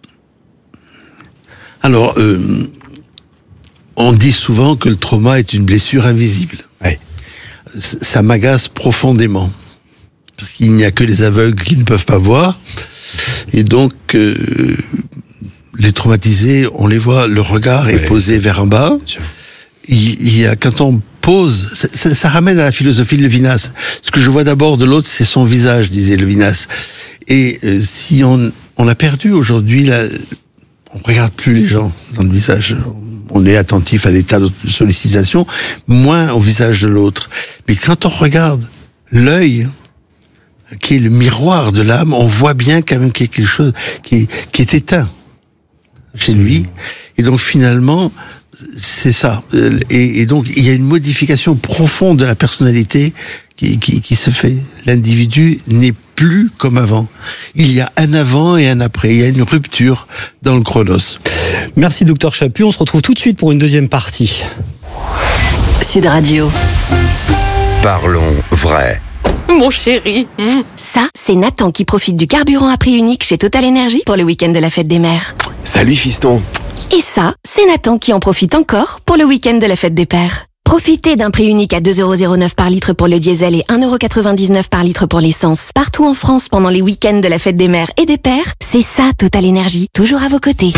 Alors, euh, on dit souvent que le trauma est une blessure invisible. Ouais. Ça m'agace profondément, parce qu'il n'y a que les aveugles qui ne peuvent pas voir, et donc euh, les traumatisés, on les voit, le regard est ouais, posé vers en bas. Il, il y a, quand on pose, ça, ça, ça ramène à la philosophie de Levinas. Ce que je vois d'abord de l'autre, c'est son visage, disait Levinas. Et euh, si on, on a perdu aujourd'hui la on regarde plus les gens dans le visage. On est attentif à l'état de sollicitation, moins au visage de l'autre. Mais quand on regarde l'œil, qui est le miroir de l'âme, on voit bien quand même qu'il y a quelque chose qui est, qui est éteint chez lui. Et donc finalement, c'est ça. Et, et donc il y a une modification profonde de la personnalité qui, qui, qui se fait. L'individu n'est plus comme avant. Il y a un avant et un après. Il y a une rupture dans le chronos. Merci docteur Chaput. On se retrouve tout de suite pour une deuxième partie. Sud Radio. Parlons vrai. Mon chéri. Mmh. Ça, c'est Nathan qui profite du carburant à prix unique chez Total Energy pour le week-end de la fête des mères. Salut fiston. Et ça, c'est Nathan qui en profite encore pour le week-end de la fête des pères. Profitez d'un prix unique à deux euros zéro neuf par litre pour le diesel et un euro quatre-vingt-dix-neuf par litre pour l'essence. Partout en France pendant les week-ends de la fête des mères et des pères, c'est ça Total Energy, toujours à vos côtés.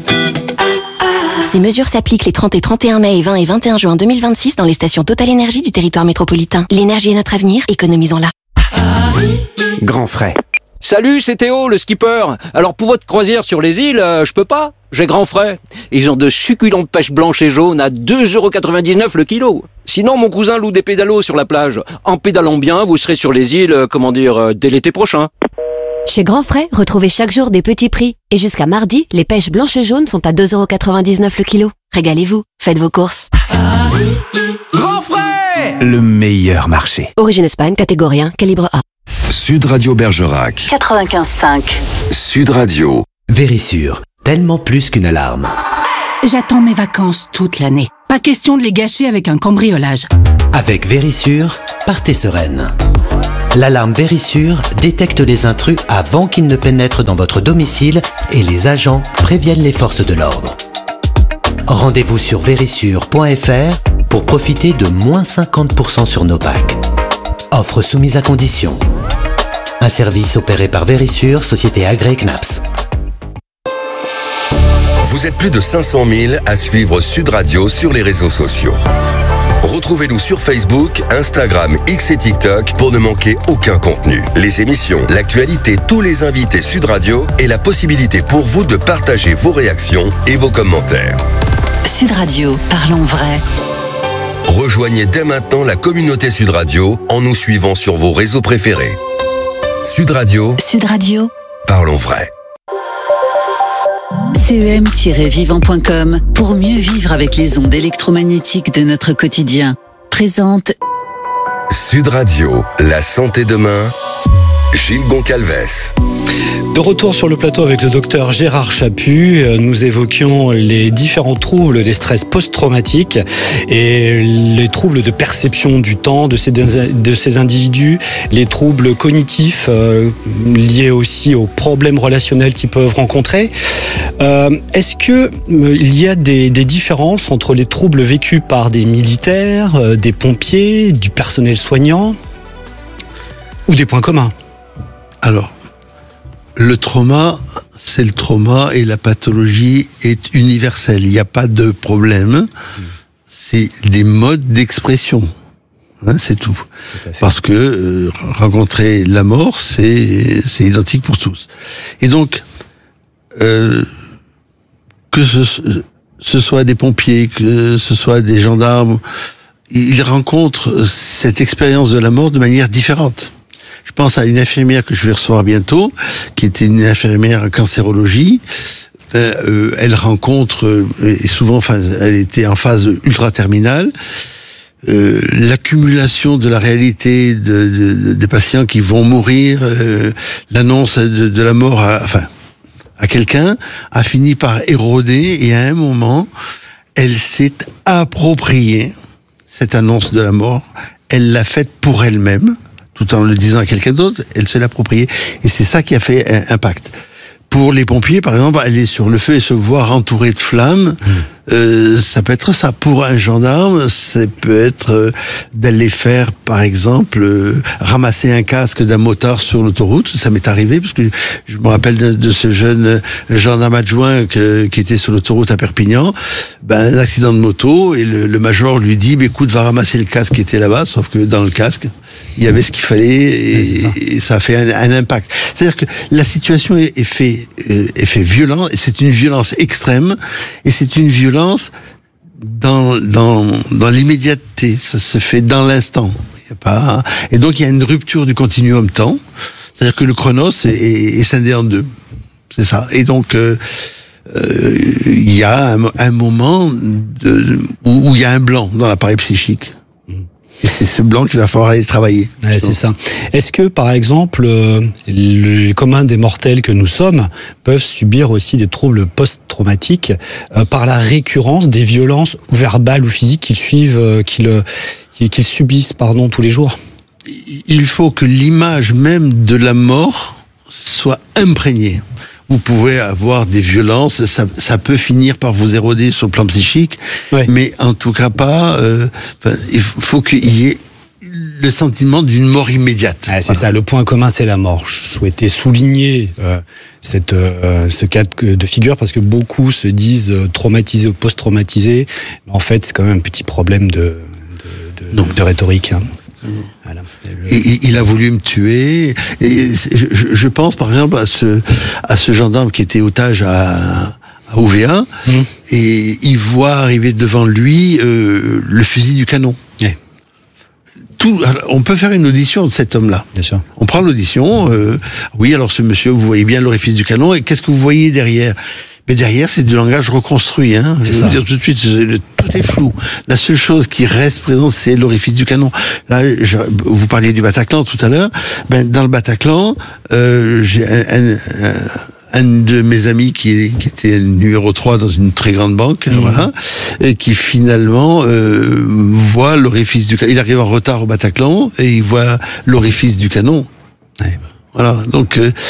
Ces mesures s'appliquent les trente et trente et un mai et vingt et vingt et un juin deux mille vingt-six dans les stations Total Energy du territoire métropolitain. L'énergie est notre avenir, économisons-la. Grand frais. Salut, c'est Théo, le skipper. Alors pour votre croisière sur les îles, euh, je peux pas ? j'ai grand frais. Ils ont de succulentes pêches blanches et jaunes à deux euros quatre-vingt-dix-neuf le kilo. Sinon, mon cousin loue des pédalos sur la plage. En pédalant bien, vous serez sur les îles, euh, comment dire, euh, dès l'été prochain. Chez Grand Frais, retrouvez chaque jour des petits prix. Et jusqu'à mardi, les pêches blanches et jaunes sont à deux euros quatre-vingt-dix-neuf le kilo. Régalez-vous, faites vos courses. Grand Frais, le meilleur marché. Origine Espagne, catégorie un, calibre A. Sud Radio Bergerac. quatre-vingt-quinze cinq. Sud Radio. Vérissure, tellement plus qu'une alarme. J'attends mes vacances toute l'année. Pas question de les gâcher avec un cambriolage. Avec Vérissure, partez sereine. L'alarme Vérissure détecte les intrus avant qu'ils ne pénètrent dans votre domicile et les agents préviennent les forces de l'ordre. Rendez-vous sur vérissure point f r pour profiter de moins cinquante pour cent sur nos packs. Offre soumise à condition. Un service opéré par Vérissure, société agréée C N A P S. Vous êtes plus de cinq cent mille à suivre Sud Radio sur les réseaux sociaux. Retrouvez-nous sur Facebook, Instagram, X et TikTok pour ne manquer aucun contenu. Les émissions, l'actualité, tous les invités Sud Radio et la possibilité pour vous de partager vos réactions et vos commentaires. Sud Radio, parlons vrai. Rejoignez dès maintenant la communauté Sud Radio en nous suivant sur vos réseaux préférés. Sud Radio. Sud Radio. Parlons vrai. C E M tiret vivant point com pour mieux vivre avec les ondes électromagnétiques de notre quotidien. Présente Sud Radio, la santé demain. Gilles Goncalves. De retour sur le plateau avec le docteur Gérard Chaput, nous évoquions les différents troubles des stress post-traumatiques et les troubles de perception du temps de ces, de ces individus, les troubles cognitifs euh, liés aussi aux problèmes relationnels qu'ils peuvent rencontrer. Euh, est-ce que euh, il y a des, des différences entre les troubles vécus par des militaires, euh, des pompiers, du personnel soignant ou des points communs? Alors, le trauma, c'est le trauma et la pathologie est universelle. Il n'y a pas de problème. C'est des modes d'expression. Hein, c'est tout. tout Parce que euh, rencontrer la mort, c'est c'est identique pour tous. Et donc, euh, que ce, ce soit des pompiers, que ce soit des gendarmes, ils rencontrent cette expérience de la mort de manière différente. Je pense à une infirmière que je vais recevoir bientôt, qui était une infirmière en cancérologie. Euh, elle rencontre, euh, et souvent, enfin, elle était en phase ultra-terminale, euh, l'accumulation de la réalité de, de, des patients qui vont mourir, euh, l'annonce de, de la mort, à, enfin, à quelqu'un, a fini par éroder, et à un moment, elle s'est appropriée cette annonce de la mort. Elle l'a faite pour elle-même, tout en le disant à quelqu'un d'autre, elle se l'approprie. Et c'est ça qui a fait un impact. Pour les pompiers, par exemple, aller sur le feu et se voir entouré de flammes, mmh. euh, ça peut être ça. Pour un gendarme, ça peut être euh, d'aller faire, par exemple, euh, ramasser un casque d'un motard sur l'autoroute. Ça m'est arrivé, parce que je me rappelle de, de ce jeune gendarme adjoint que, qui était sur l'autoroute à Perpignan. Ben, un accident de moto, et le, le major lui dit, bah, écoute, va ramasser le casque qui était là-bas, sauf que dans le casque, il y avait ce qu'il fallait, et, ça. et ça a fait un, un impact. C'est-à-dire que la situation est, est fait, est fait violente, et c'est une violence extrême, et c'est une violence dans dans dans l'immédiateté. Ça se fait dans l'instant. Il y a pas, et donc il y a une rupture du continuum temps. C'est-à-dire que le chronos est, est, est scindé en deux. C'est ça. Et donc euh, euh, il y a un, un moment de, où, où il y a un blanc dans l'appareil psychique. Et c'est ce blanc qu'il va falloir aller travailler. Ouais, c'est ça. Est-ce que, par exemple, euh, les communs des mortels que nous sommes peuvent subir aussi des troubles post-traumatiques euh, par la récurrence des violences verbales ou physiques qu'ils suivent, euh, qu'ils, qu'ils subissent, pardon, tous les jours? Il faut que l'image même de la mort soit imprégnée. Vous pouvez avoir des violences, ça, ça peut finir par vous éroder sur le plan psychique, ouais. mais en tout cas pas. Euh, il faut qu'il y ait le sentiment d'une mort immédiate. Ah, c'est voilà. Ça, le point commun, c'est la mort. Je souhaitais souligner euh, cette, euh, ce cas de, de figure, parce que beaucoup se disent traumatisés ou post-traumatisés, mais en fait, c'est quand même un petit problème de, de, de, de, de rhétorique. Hein. Voilà. Et, il a voulu me tuer. Et je, je pense par exemple à ce à ce gendarme qui était otage à à O V A, mmh. et il voit arriver devant lui euh, le fusil du canon. Ouais. Tout, alors, on peut faire une audition de cet homme-là. Bien sûr. On prend l'audition. Euh, oui, alors ce monsieur, vous voyez bien l'orifice du canon, et qu'est-ce que vous voyez derrière ? Mais derrière, c'est du langage reconstruit. Hein. Je vais vous dire tout de suite, tout est flou. La seule chose qui reste présente, c'est l'orifice du canon. Là, je, vous parliez du Bataclan tout à l'heure. Ben, dans le Bataclan, euh, j'ai un, un, un un de mes amis qui, qui était numéro trois dans une très grande banque, mmh. voilà, et qui finalement euh, voit l'orifice du canon. Il arrive en retard au Bataclan et il voit l'orifice du canon. Ouais. Voilà, donc euh,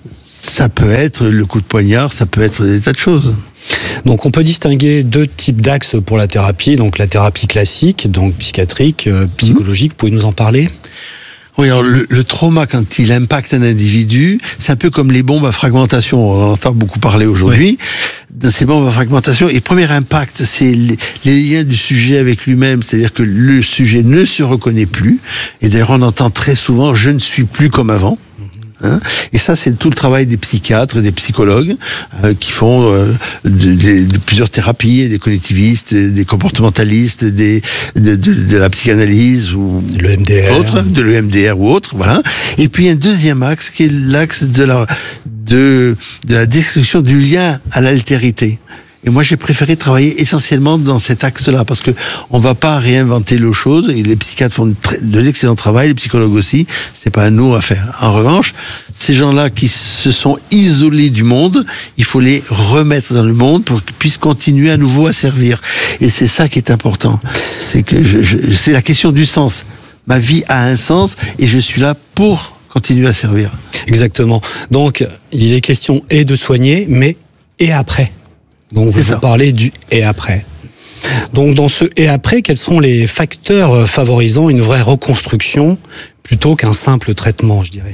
ça peut être le coup de poignard, ça peut être des tas de choses. Donc on peut distinguer deux types d'axes pour la thérapie, donc la thérapie classique, donc psychiatrique, euh, psychologique, mmh. vous pouvez nous en parler ? Oui, alors le, le trauma, quand il impacte un individu, c'est un peu comme les bombes à fragmentation. On en entend beaucoup parler aujourd'hui. Oui. Dans ces bombes à fragmentation, et le premier impact, c'est les, les liens du sujet avec lui-même. C'est-à-dire que le sujet ne se reconnaît plus. Et d'ailleurs, on entend très souvent « je ne suis plus comme avant ». Hein, et ça, c'est tout le travail des psychiatres et des psychologues euh, qui font euh, de, de, de plusieurs thérapies, des cognitivistes, des comportementalistes, des, de, de, de la psychanalyse ou le M D R, autre, de l'E M D R ou autre, voilà. Et puis un deuxième axe qui est l'axe de la de, de la destruction du lien à l'altérité. Et moi, j'ai préféré travailler essentiellement dans cet axe-là, parce que on va pas réinventer l'eau chaude, et les psychiatres font de l'excellent travail, les psychologues aussi, c'est pas à nous à faire. En revanche, ces gens-là qui se sont isolés du monde, il faut les remettre dans le monde pour qu'ils puissent continuer à nouveau à servir. Et c'est ça qui est important. C'est que je, je, c'est la question du sens. Ma vie a un sens, et je suis là pour continuer à servir. Exactement. Donc, il est question et de soigner, mais et après. Donc vous, vous parlez du et après. Donc dans ce et après, quels sont les facteurs favorisant une vraie reconstruction plutôt qu'un simple traitement, je dirais ?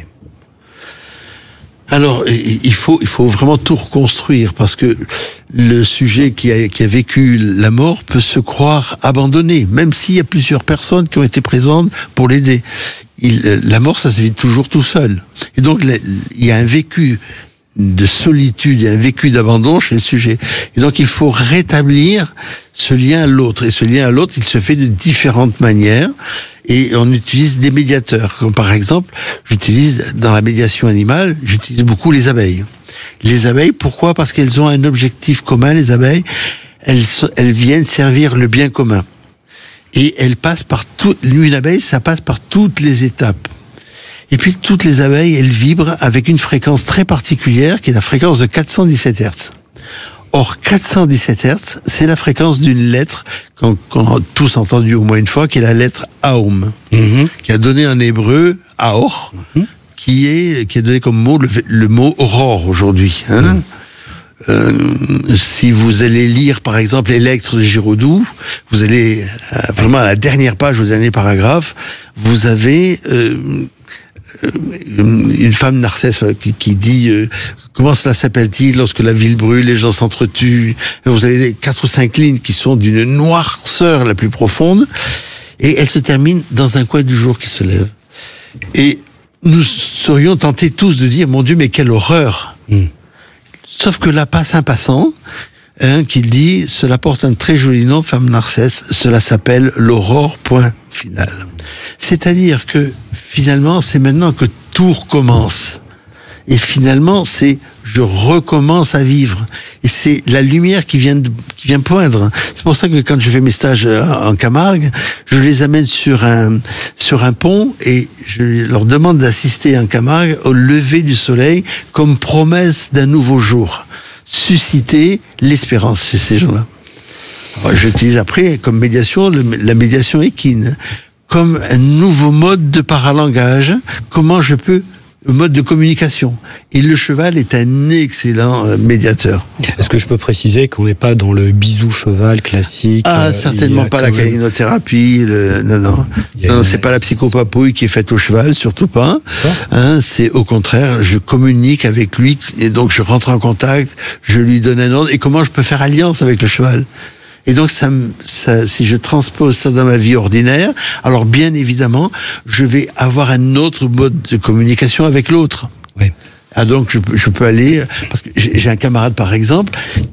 Alors il faut il faut vraiment tout reconstruire, parce que le sujet qui a qui a vécu la mort peut se croire abandonné, même s'il y a plusieurs personnes qui ont été présentes pour l'aider. Il, la mort, ça se vit toujours tout seul. Et donc il y a un vécu de solitude et un vécu d'abandon chez le sujet. Et donc il faut rétablir ce lien à l'autre. Et ce lien à l'autre, il se fait de différentes manières. Et on utilise des médiateurs. Comme par exemple, j'utilise dans la médiation animale, j'utilise beaucoup les abeilles. Les abeilles, pourquoi ? Parce qu'elles ont un objectif commun, les abeilles. Elles, elles viennent servir le bien commun. Et elles passent par tout, une abeille, ça passe par toutes les étapes. Et puis, toutes les abeilles, elles vibrent avec une fréquence très particulière, qui est la fréquence de quatre cent dix-sept hertz. Or, quatre cent dix-sept hertz, c'est la fréquence d'une lettre qu'on, qu'on a tous entendu au moins une fois, qui est la lettre Aum, mm-hmm. qui a donné en hébreu Aor, mm-hmm. qui est, qui a donné comme mot le, le mot aurore aujourd'hui, hein. Mm. Euh, si vous allez lire par exemple Électre de Giraudoux, vous allez euh, vraiment à la dernière page, au dernier paragraphe, vous avez euh, une femme Narcisse qui, qui dit euh, comment cela s'appelle-t-il lorsque la ville brûle, les gens s'entretuent. Vous avez quatre ou cinq lignes qui sont d'une noirceur la plus profonde, et elle se termine dans un coin du jour qui se lève. Et nous serions tentés tous de dire mon Dieu, mais quelle horreur. Mm. Sauf que là passe un passant hein, qui dit cela porte un très joli nom, femme Narcisse, cela s'appelle l'aurore, point final. C'est-à-dire que finalement c'est maintenant que tout recommence. Et finalement c'est je recommence à vivre. Et c'est la lumière qui vient de, qui vient poindre. C'est pour ça que quand je fais mes stages en Camargue, je les amène sur un sur un pont et je leur demande d'assister en Camargue au lever du soleil comme promesse d'un nouveau jour. Susciter l'espérance chez ces gens-là. Alors, j'utilise après comme médiation le, la médiation équine, comme un nouveau mode de paralangage. Comment je peux mode de communication. Et le cheval est un excellent euh, médiateur. Est-ce que je peux préciser qu'on n'est pas dans le bisou cheval classique? Ah, euh, certainement pas la même... calinothérapie. Le... Non, non. Non, non c'est pas la psychopapouille qui est faite au cheval, surtout pas. Hein, c'est au contraire, je communique avec lui et donc je rentre en contact, je lui donne un ordre. Et comment je peux faire alliance avec le cheval? Et donc, ça, ça, si je transpose ça dans ma vie ordinaire, alors bien évidemment, je vais avoir un autre mode de communication avec l'autre. Oui. Ah donc, je, je peux aller, parce que j'ai un camarade, par exemple,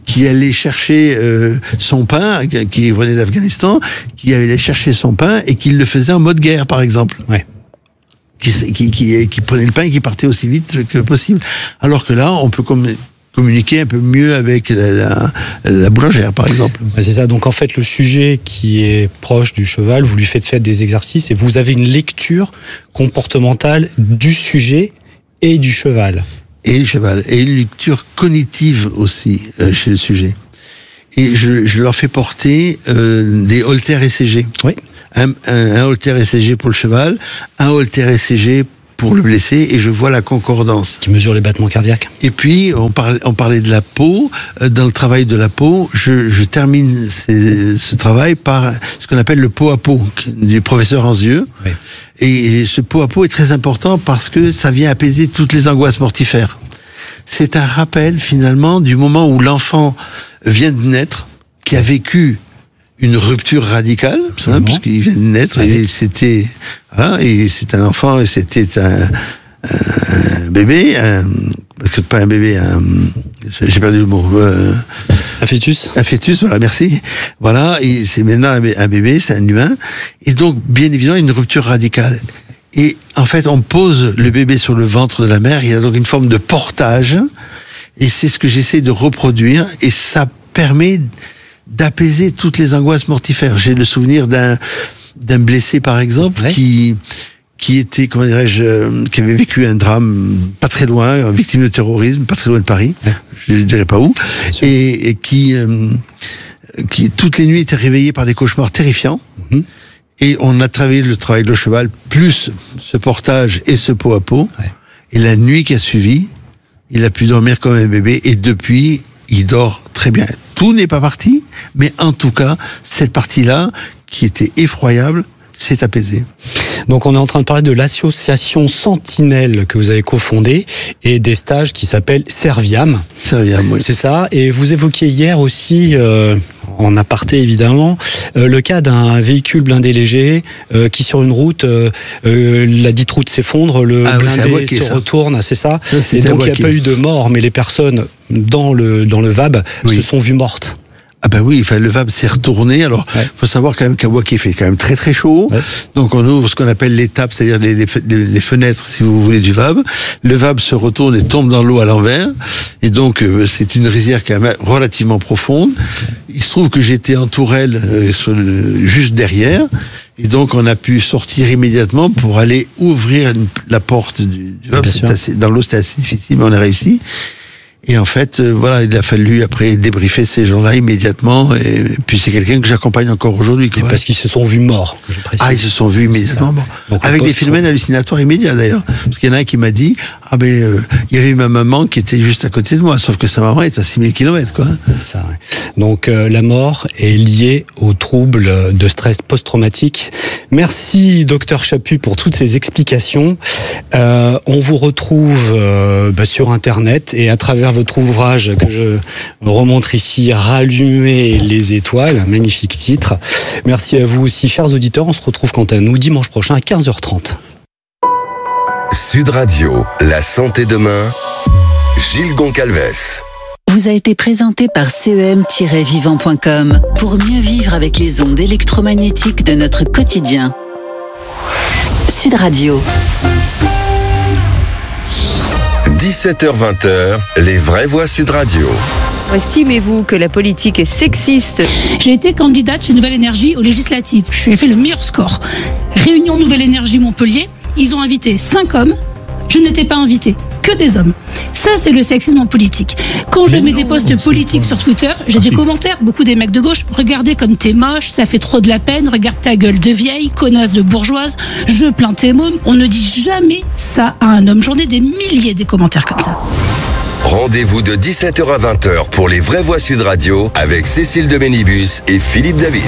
qui allait chercher euh, son pain, qui venait d'Afghanistan, qui allait chercher son pain et qui le faisait en mode guerre, par exemple. Ouais. Qui, qui, qui, qui prenait le pain et qui partait aussi vite que possible. Alors que là, on peut comme communiquer un peu mieux avec la, la, la boulangère, par exemple. C'est ça. Donc en fait, le sujet qui est proche du cheval, vous lui faites faire des exercices et vous avez une lecture comportementale du sujet et du cheval. Et le cheval. Et une lecture cognitive aussi euh, chez le sujet. Et je, je leur fais porter euh, des haltères E C G. Oui. Un, un, un haltère E C G pour le cheval, un haltère E C G pour le blessé, et je vois la concordance. Qui mesure les battements cardiaques. Et puis, on parlait, on parlait de la peau. Dans le travail de la peau, je, je termine ces, ce travail par ce qu'on appelle le pot à pot du professeur Anzieux. Oui. Et, et ce pot à pot est très important parce que ça vient apaiser toutes les angoisses mortifères. C'est un rappel, finalement, du moment où l'enfant vient de naître, qui a vécu une rupture radicale, hein, parce qu'il vient de naître, oui. et c'était, hein, et c'est un enfant, et c'était un, un bébé, un, pas un bébé, un, j'ai perdu le mot, euh, un fœtus. Un fœtus, voilà, merci. Voilà, et c'est maintenant un bébé, c'est un humain, et donc, bien évidemment, une rupture radicale. Et en fait, on pose le bébé sur le ventre de la mère, il y a donc une forme de portage, et c'est ce que j'essaie de reproduire, et ça permet d'apaiser toutes les angoisses mortifères. J'ai le souvenir d'un d'un blessé, par exemple, ouais. qui qui était, comment dirais-je, euh, qui avait vécu un drame pas très loin, victime de terrorisme, pas très loin de Paris, ouais. je ne dirais pas où, et, et qui euh, qui toutes les nuits était réveillé par des cauchemars terrifiants. Mm-hmm. Et on a travaillé le travail de cheval, plus ce portage et ce pot à pot. Ouais. Et la nuit qui a suivi, il a pu dormir comme un bébé, et depuis, il dort très bien. Tout n'est pas parti, mais en tout cas, cette partie-là, qui était effroyable, s'est apaisée. Donc on est en train de parler de l'association Sentinelle que vous avez cofondée et des stages qui s'appellent Serviam. Serviam, oui. C'est ça. Et vous évoquiez hier aussi, euh, en aparté évidemment, euh, le cas d'un véhicule blindé léger euh, qui sur une route, euh, euh, la dite route s'effondre, le ah, blindé oui, Waquet, se ça. retourne, c'est ça, ça et donc il n'y a pas eu de mort, mais les personnes dans le, dans le V A B oui. se sont vues mortes. Ah ben oui, enfin, le V A B s'est retourné. Alors, il ouais. faut savoir quand même qu'à Waquet, il fait quand même très très chaud. Ouais. Donc on ouvre ce qu'on appelle l'étape, c'est-à-dire les, les, les fenêtres, si vous voulez, du V A B. Le V A B se retourne et tombe dans l'eau à l'envers. Et donc, euh, c'est une rizière quand même relativement profonde. Il se trouve que j'étais en tourelle euh, sur le, juste derrière. Et donc, on a pu sortir immédiatement pour aller ouvrir une, la porte du, du V A B. C'est assez, dans l'eau, c'était assez difficile, mais on a réussi. Et en fait, euh, voilà, il a fallu après débriefer ces gens-là immédiatement. Et, et puis c'est quelqu'un que j'accompagne encore aujourd'hui. Et parce qu'ils se sont vus morts, je précise. Ah, ils se sont vus immédiatement morts. Avec des phénomènes hallucinatoires immédiats d'ailleurs. Parce qu'il y en a un qui m'a dit, ah ben, euh, il y avait ma maman qui était juste à côté de moi, sauf que sa maman est à six mille kilomètres, quoi. C'est ça, ouais. Donc euh, la mort est liée aux troubles de stress post-traumatique. Merci, docteur Chaput, pour toutes ces explications. Euh, on vous retrouve euh, bah, sur Internet et à travers votre ouvrage que je remontre ici, Rallumer les étoiles, un magnifique titre. Merci à vous aussi, chers auditeurs. On se retrouve quant à nous dimanche prochain à quinze heures trente. Sud Radio, la santé demain, Gilles Goncalves. Vous a été présenté par C E M tiret vivant point com pour mieux vivre avec les ondes électromagnétiques de notre quotidien. Sud Radio. dix-sept heures vingt, les vraies voix Sud Radio. Estimez-vous que la politique est sexiste? J'ai été candidate chez Nouvelle Énergie aux législatives. Je lui ai fait le meilleur score. Réunion Nouvelle Énergie Montpellier, ils ont invité cinq hommes. Je n'étais pas invitée, que des hommes. Ça, c'est le sexisme en politique. Quand je Mais mets non, des posts politiques sur Twitter, j'ai ah, des si. commentaires, beaucoup des mecs de gauche. Regardez comme t'es moche, ça fait trop de la peine, regarde ta gueule de vieille, connasse de bourgeoise, je plains tes mômes. On ne dit jamais ça à un homme. J'en ai des milliers des commentaires comme ça. Rendez-vous de dix-sept heures à vingt heures pour les vraies voix Sud Radio avec Cécile de Bénibus et Philippe David.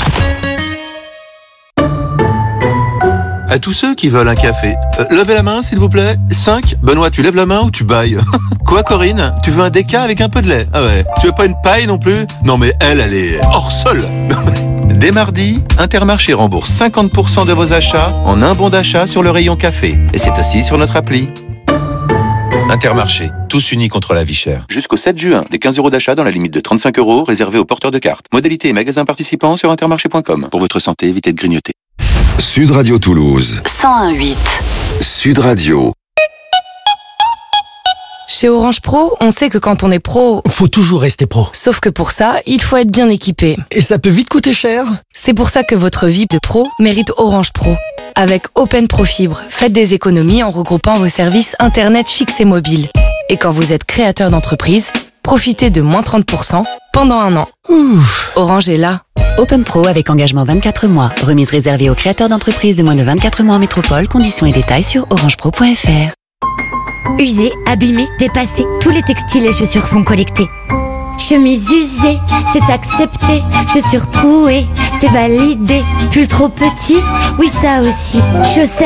À tous ceux qui veulent un café, euh, levez la main s'il vous plaît. cinq. Benoît, tu lèves la main ou tu bailles? Quoi Corinne? Tu veux un déca avec un peu de lait? Ah ouais. Tu veux pas une paille non plus? Non mais elle, elle est hors sol. Dès mardi, Intermarché rembourse cinquante pour cent de vos achats en un bon d'achat sur le rayon café. Et c'est aussi sur notre appli. Intermarché, tous unis contre la vie chère. Jusqu'au sept juin, des quinze euros d'achat dans la limite de trente-cinq euros réservés aux porteurs de cartes. Modalité et magasins participants sur intermarché point com. Pour votre santé, évitez de grignoter. Sud Radio Toulouse. cent un virgule huit. Sud Radio. Chez Orange Pro, on sait que quand on est pro... Faut toujours rester pro. Sauf que pour ça, il faut être bien équipé. Et ça peut vite coûter cher. C'est pour ça que votre V I P de pro mérite Orange Pro. Avec Open Pro Fibre, faites des économies en regroupant vos services Internet fixes et mobiles. Et quand vous êtes créateur d'entreprise, profitez de moins trente pour cent pendant un an. Ouf. Orange est là. Open Pro avec engagement vingt-quatre mois. Remise réservée aux créateurs d'entreprises de moins de vingt-quatre mois en métropole. Conditions et détails sur orangepro point f r. Usés, abîmés, dépassés, tous les textiles et chaussures sont collectés. Chemise usée, c'est accepté. Chaussures trouées, c'est validé. Pull trop petit, oui ça aussi. Chaussettes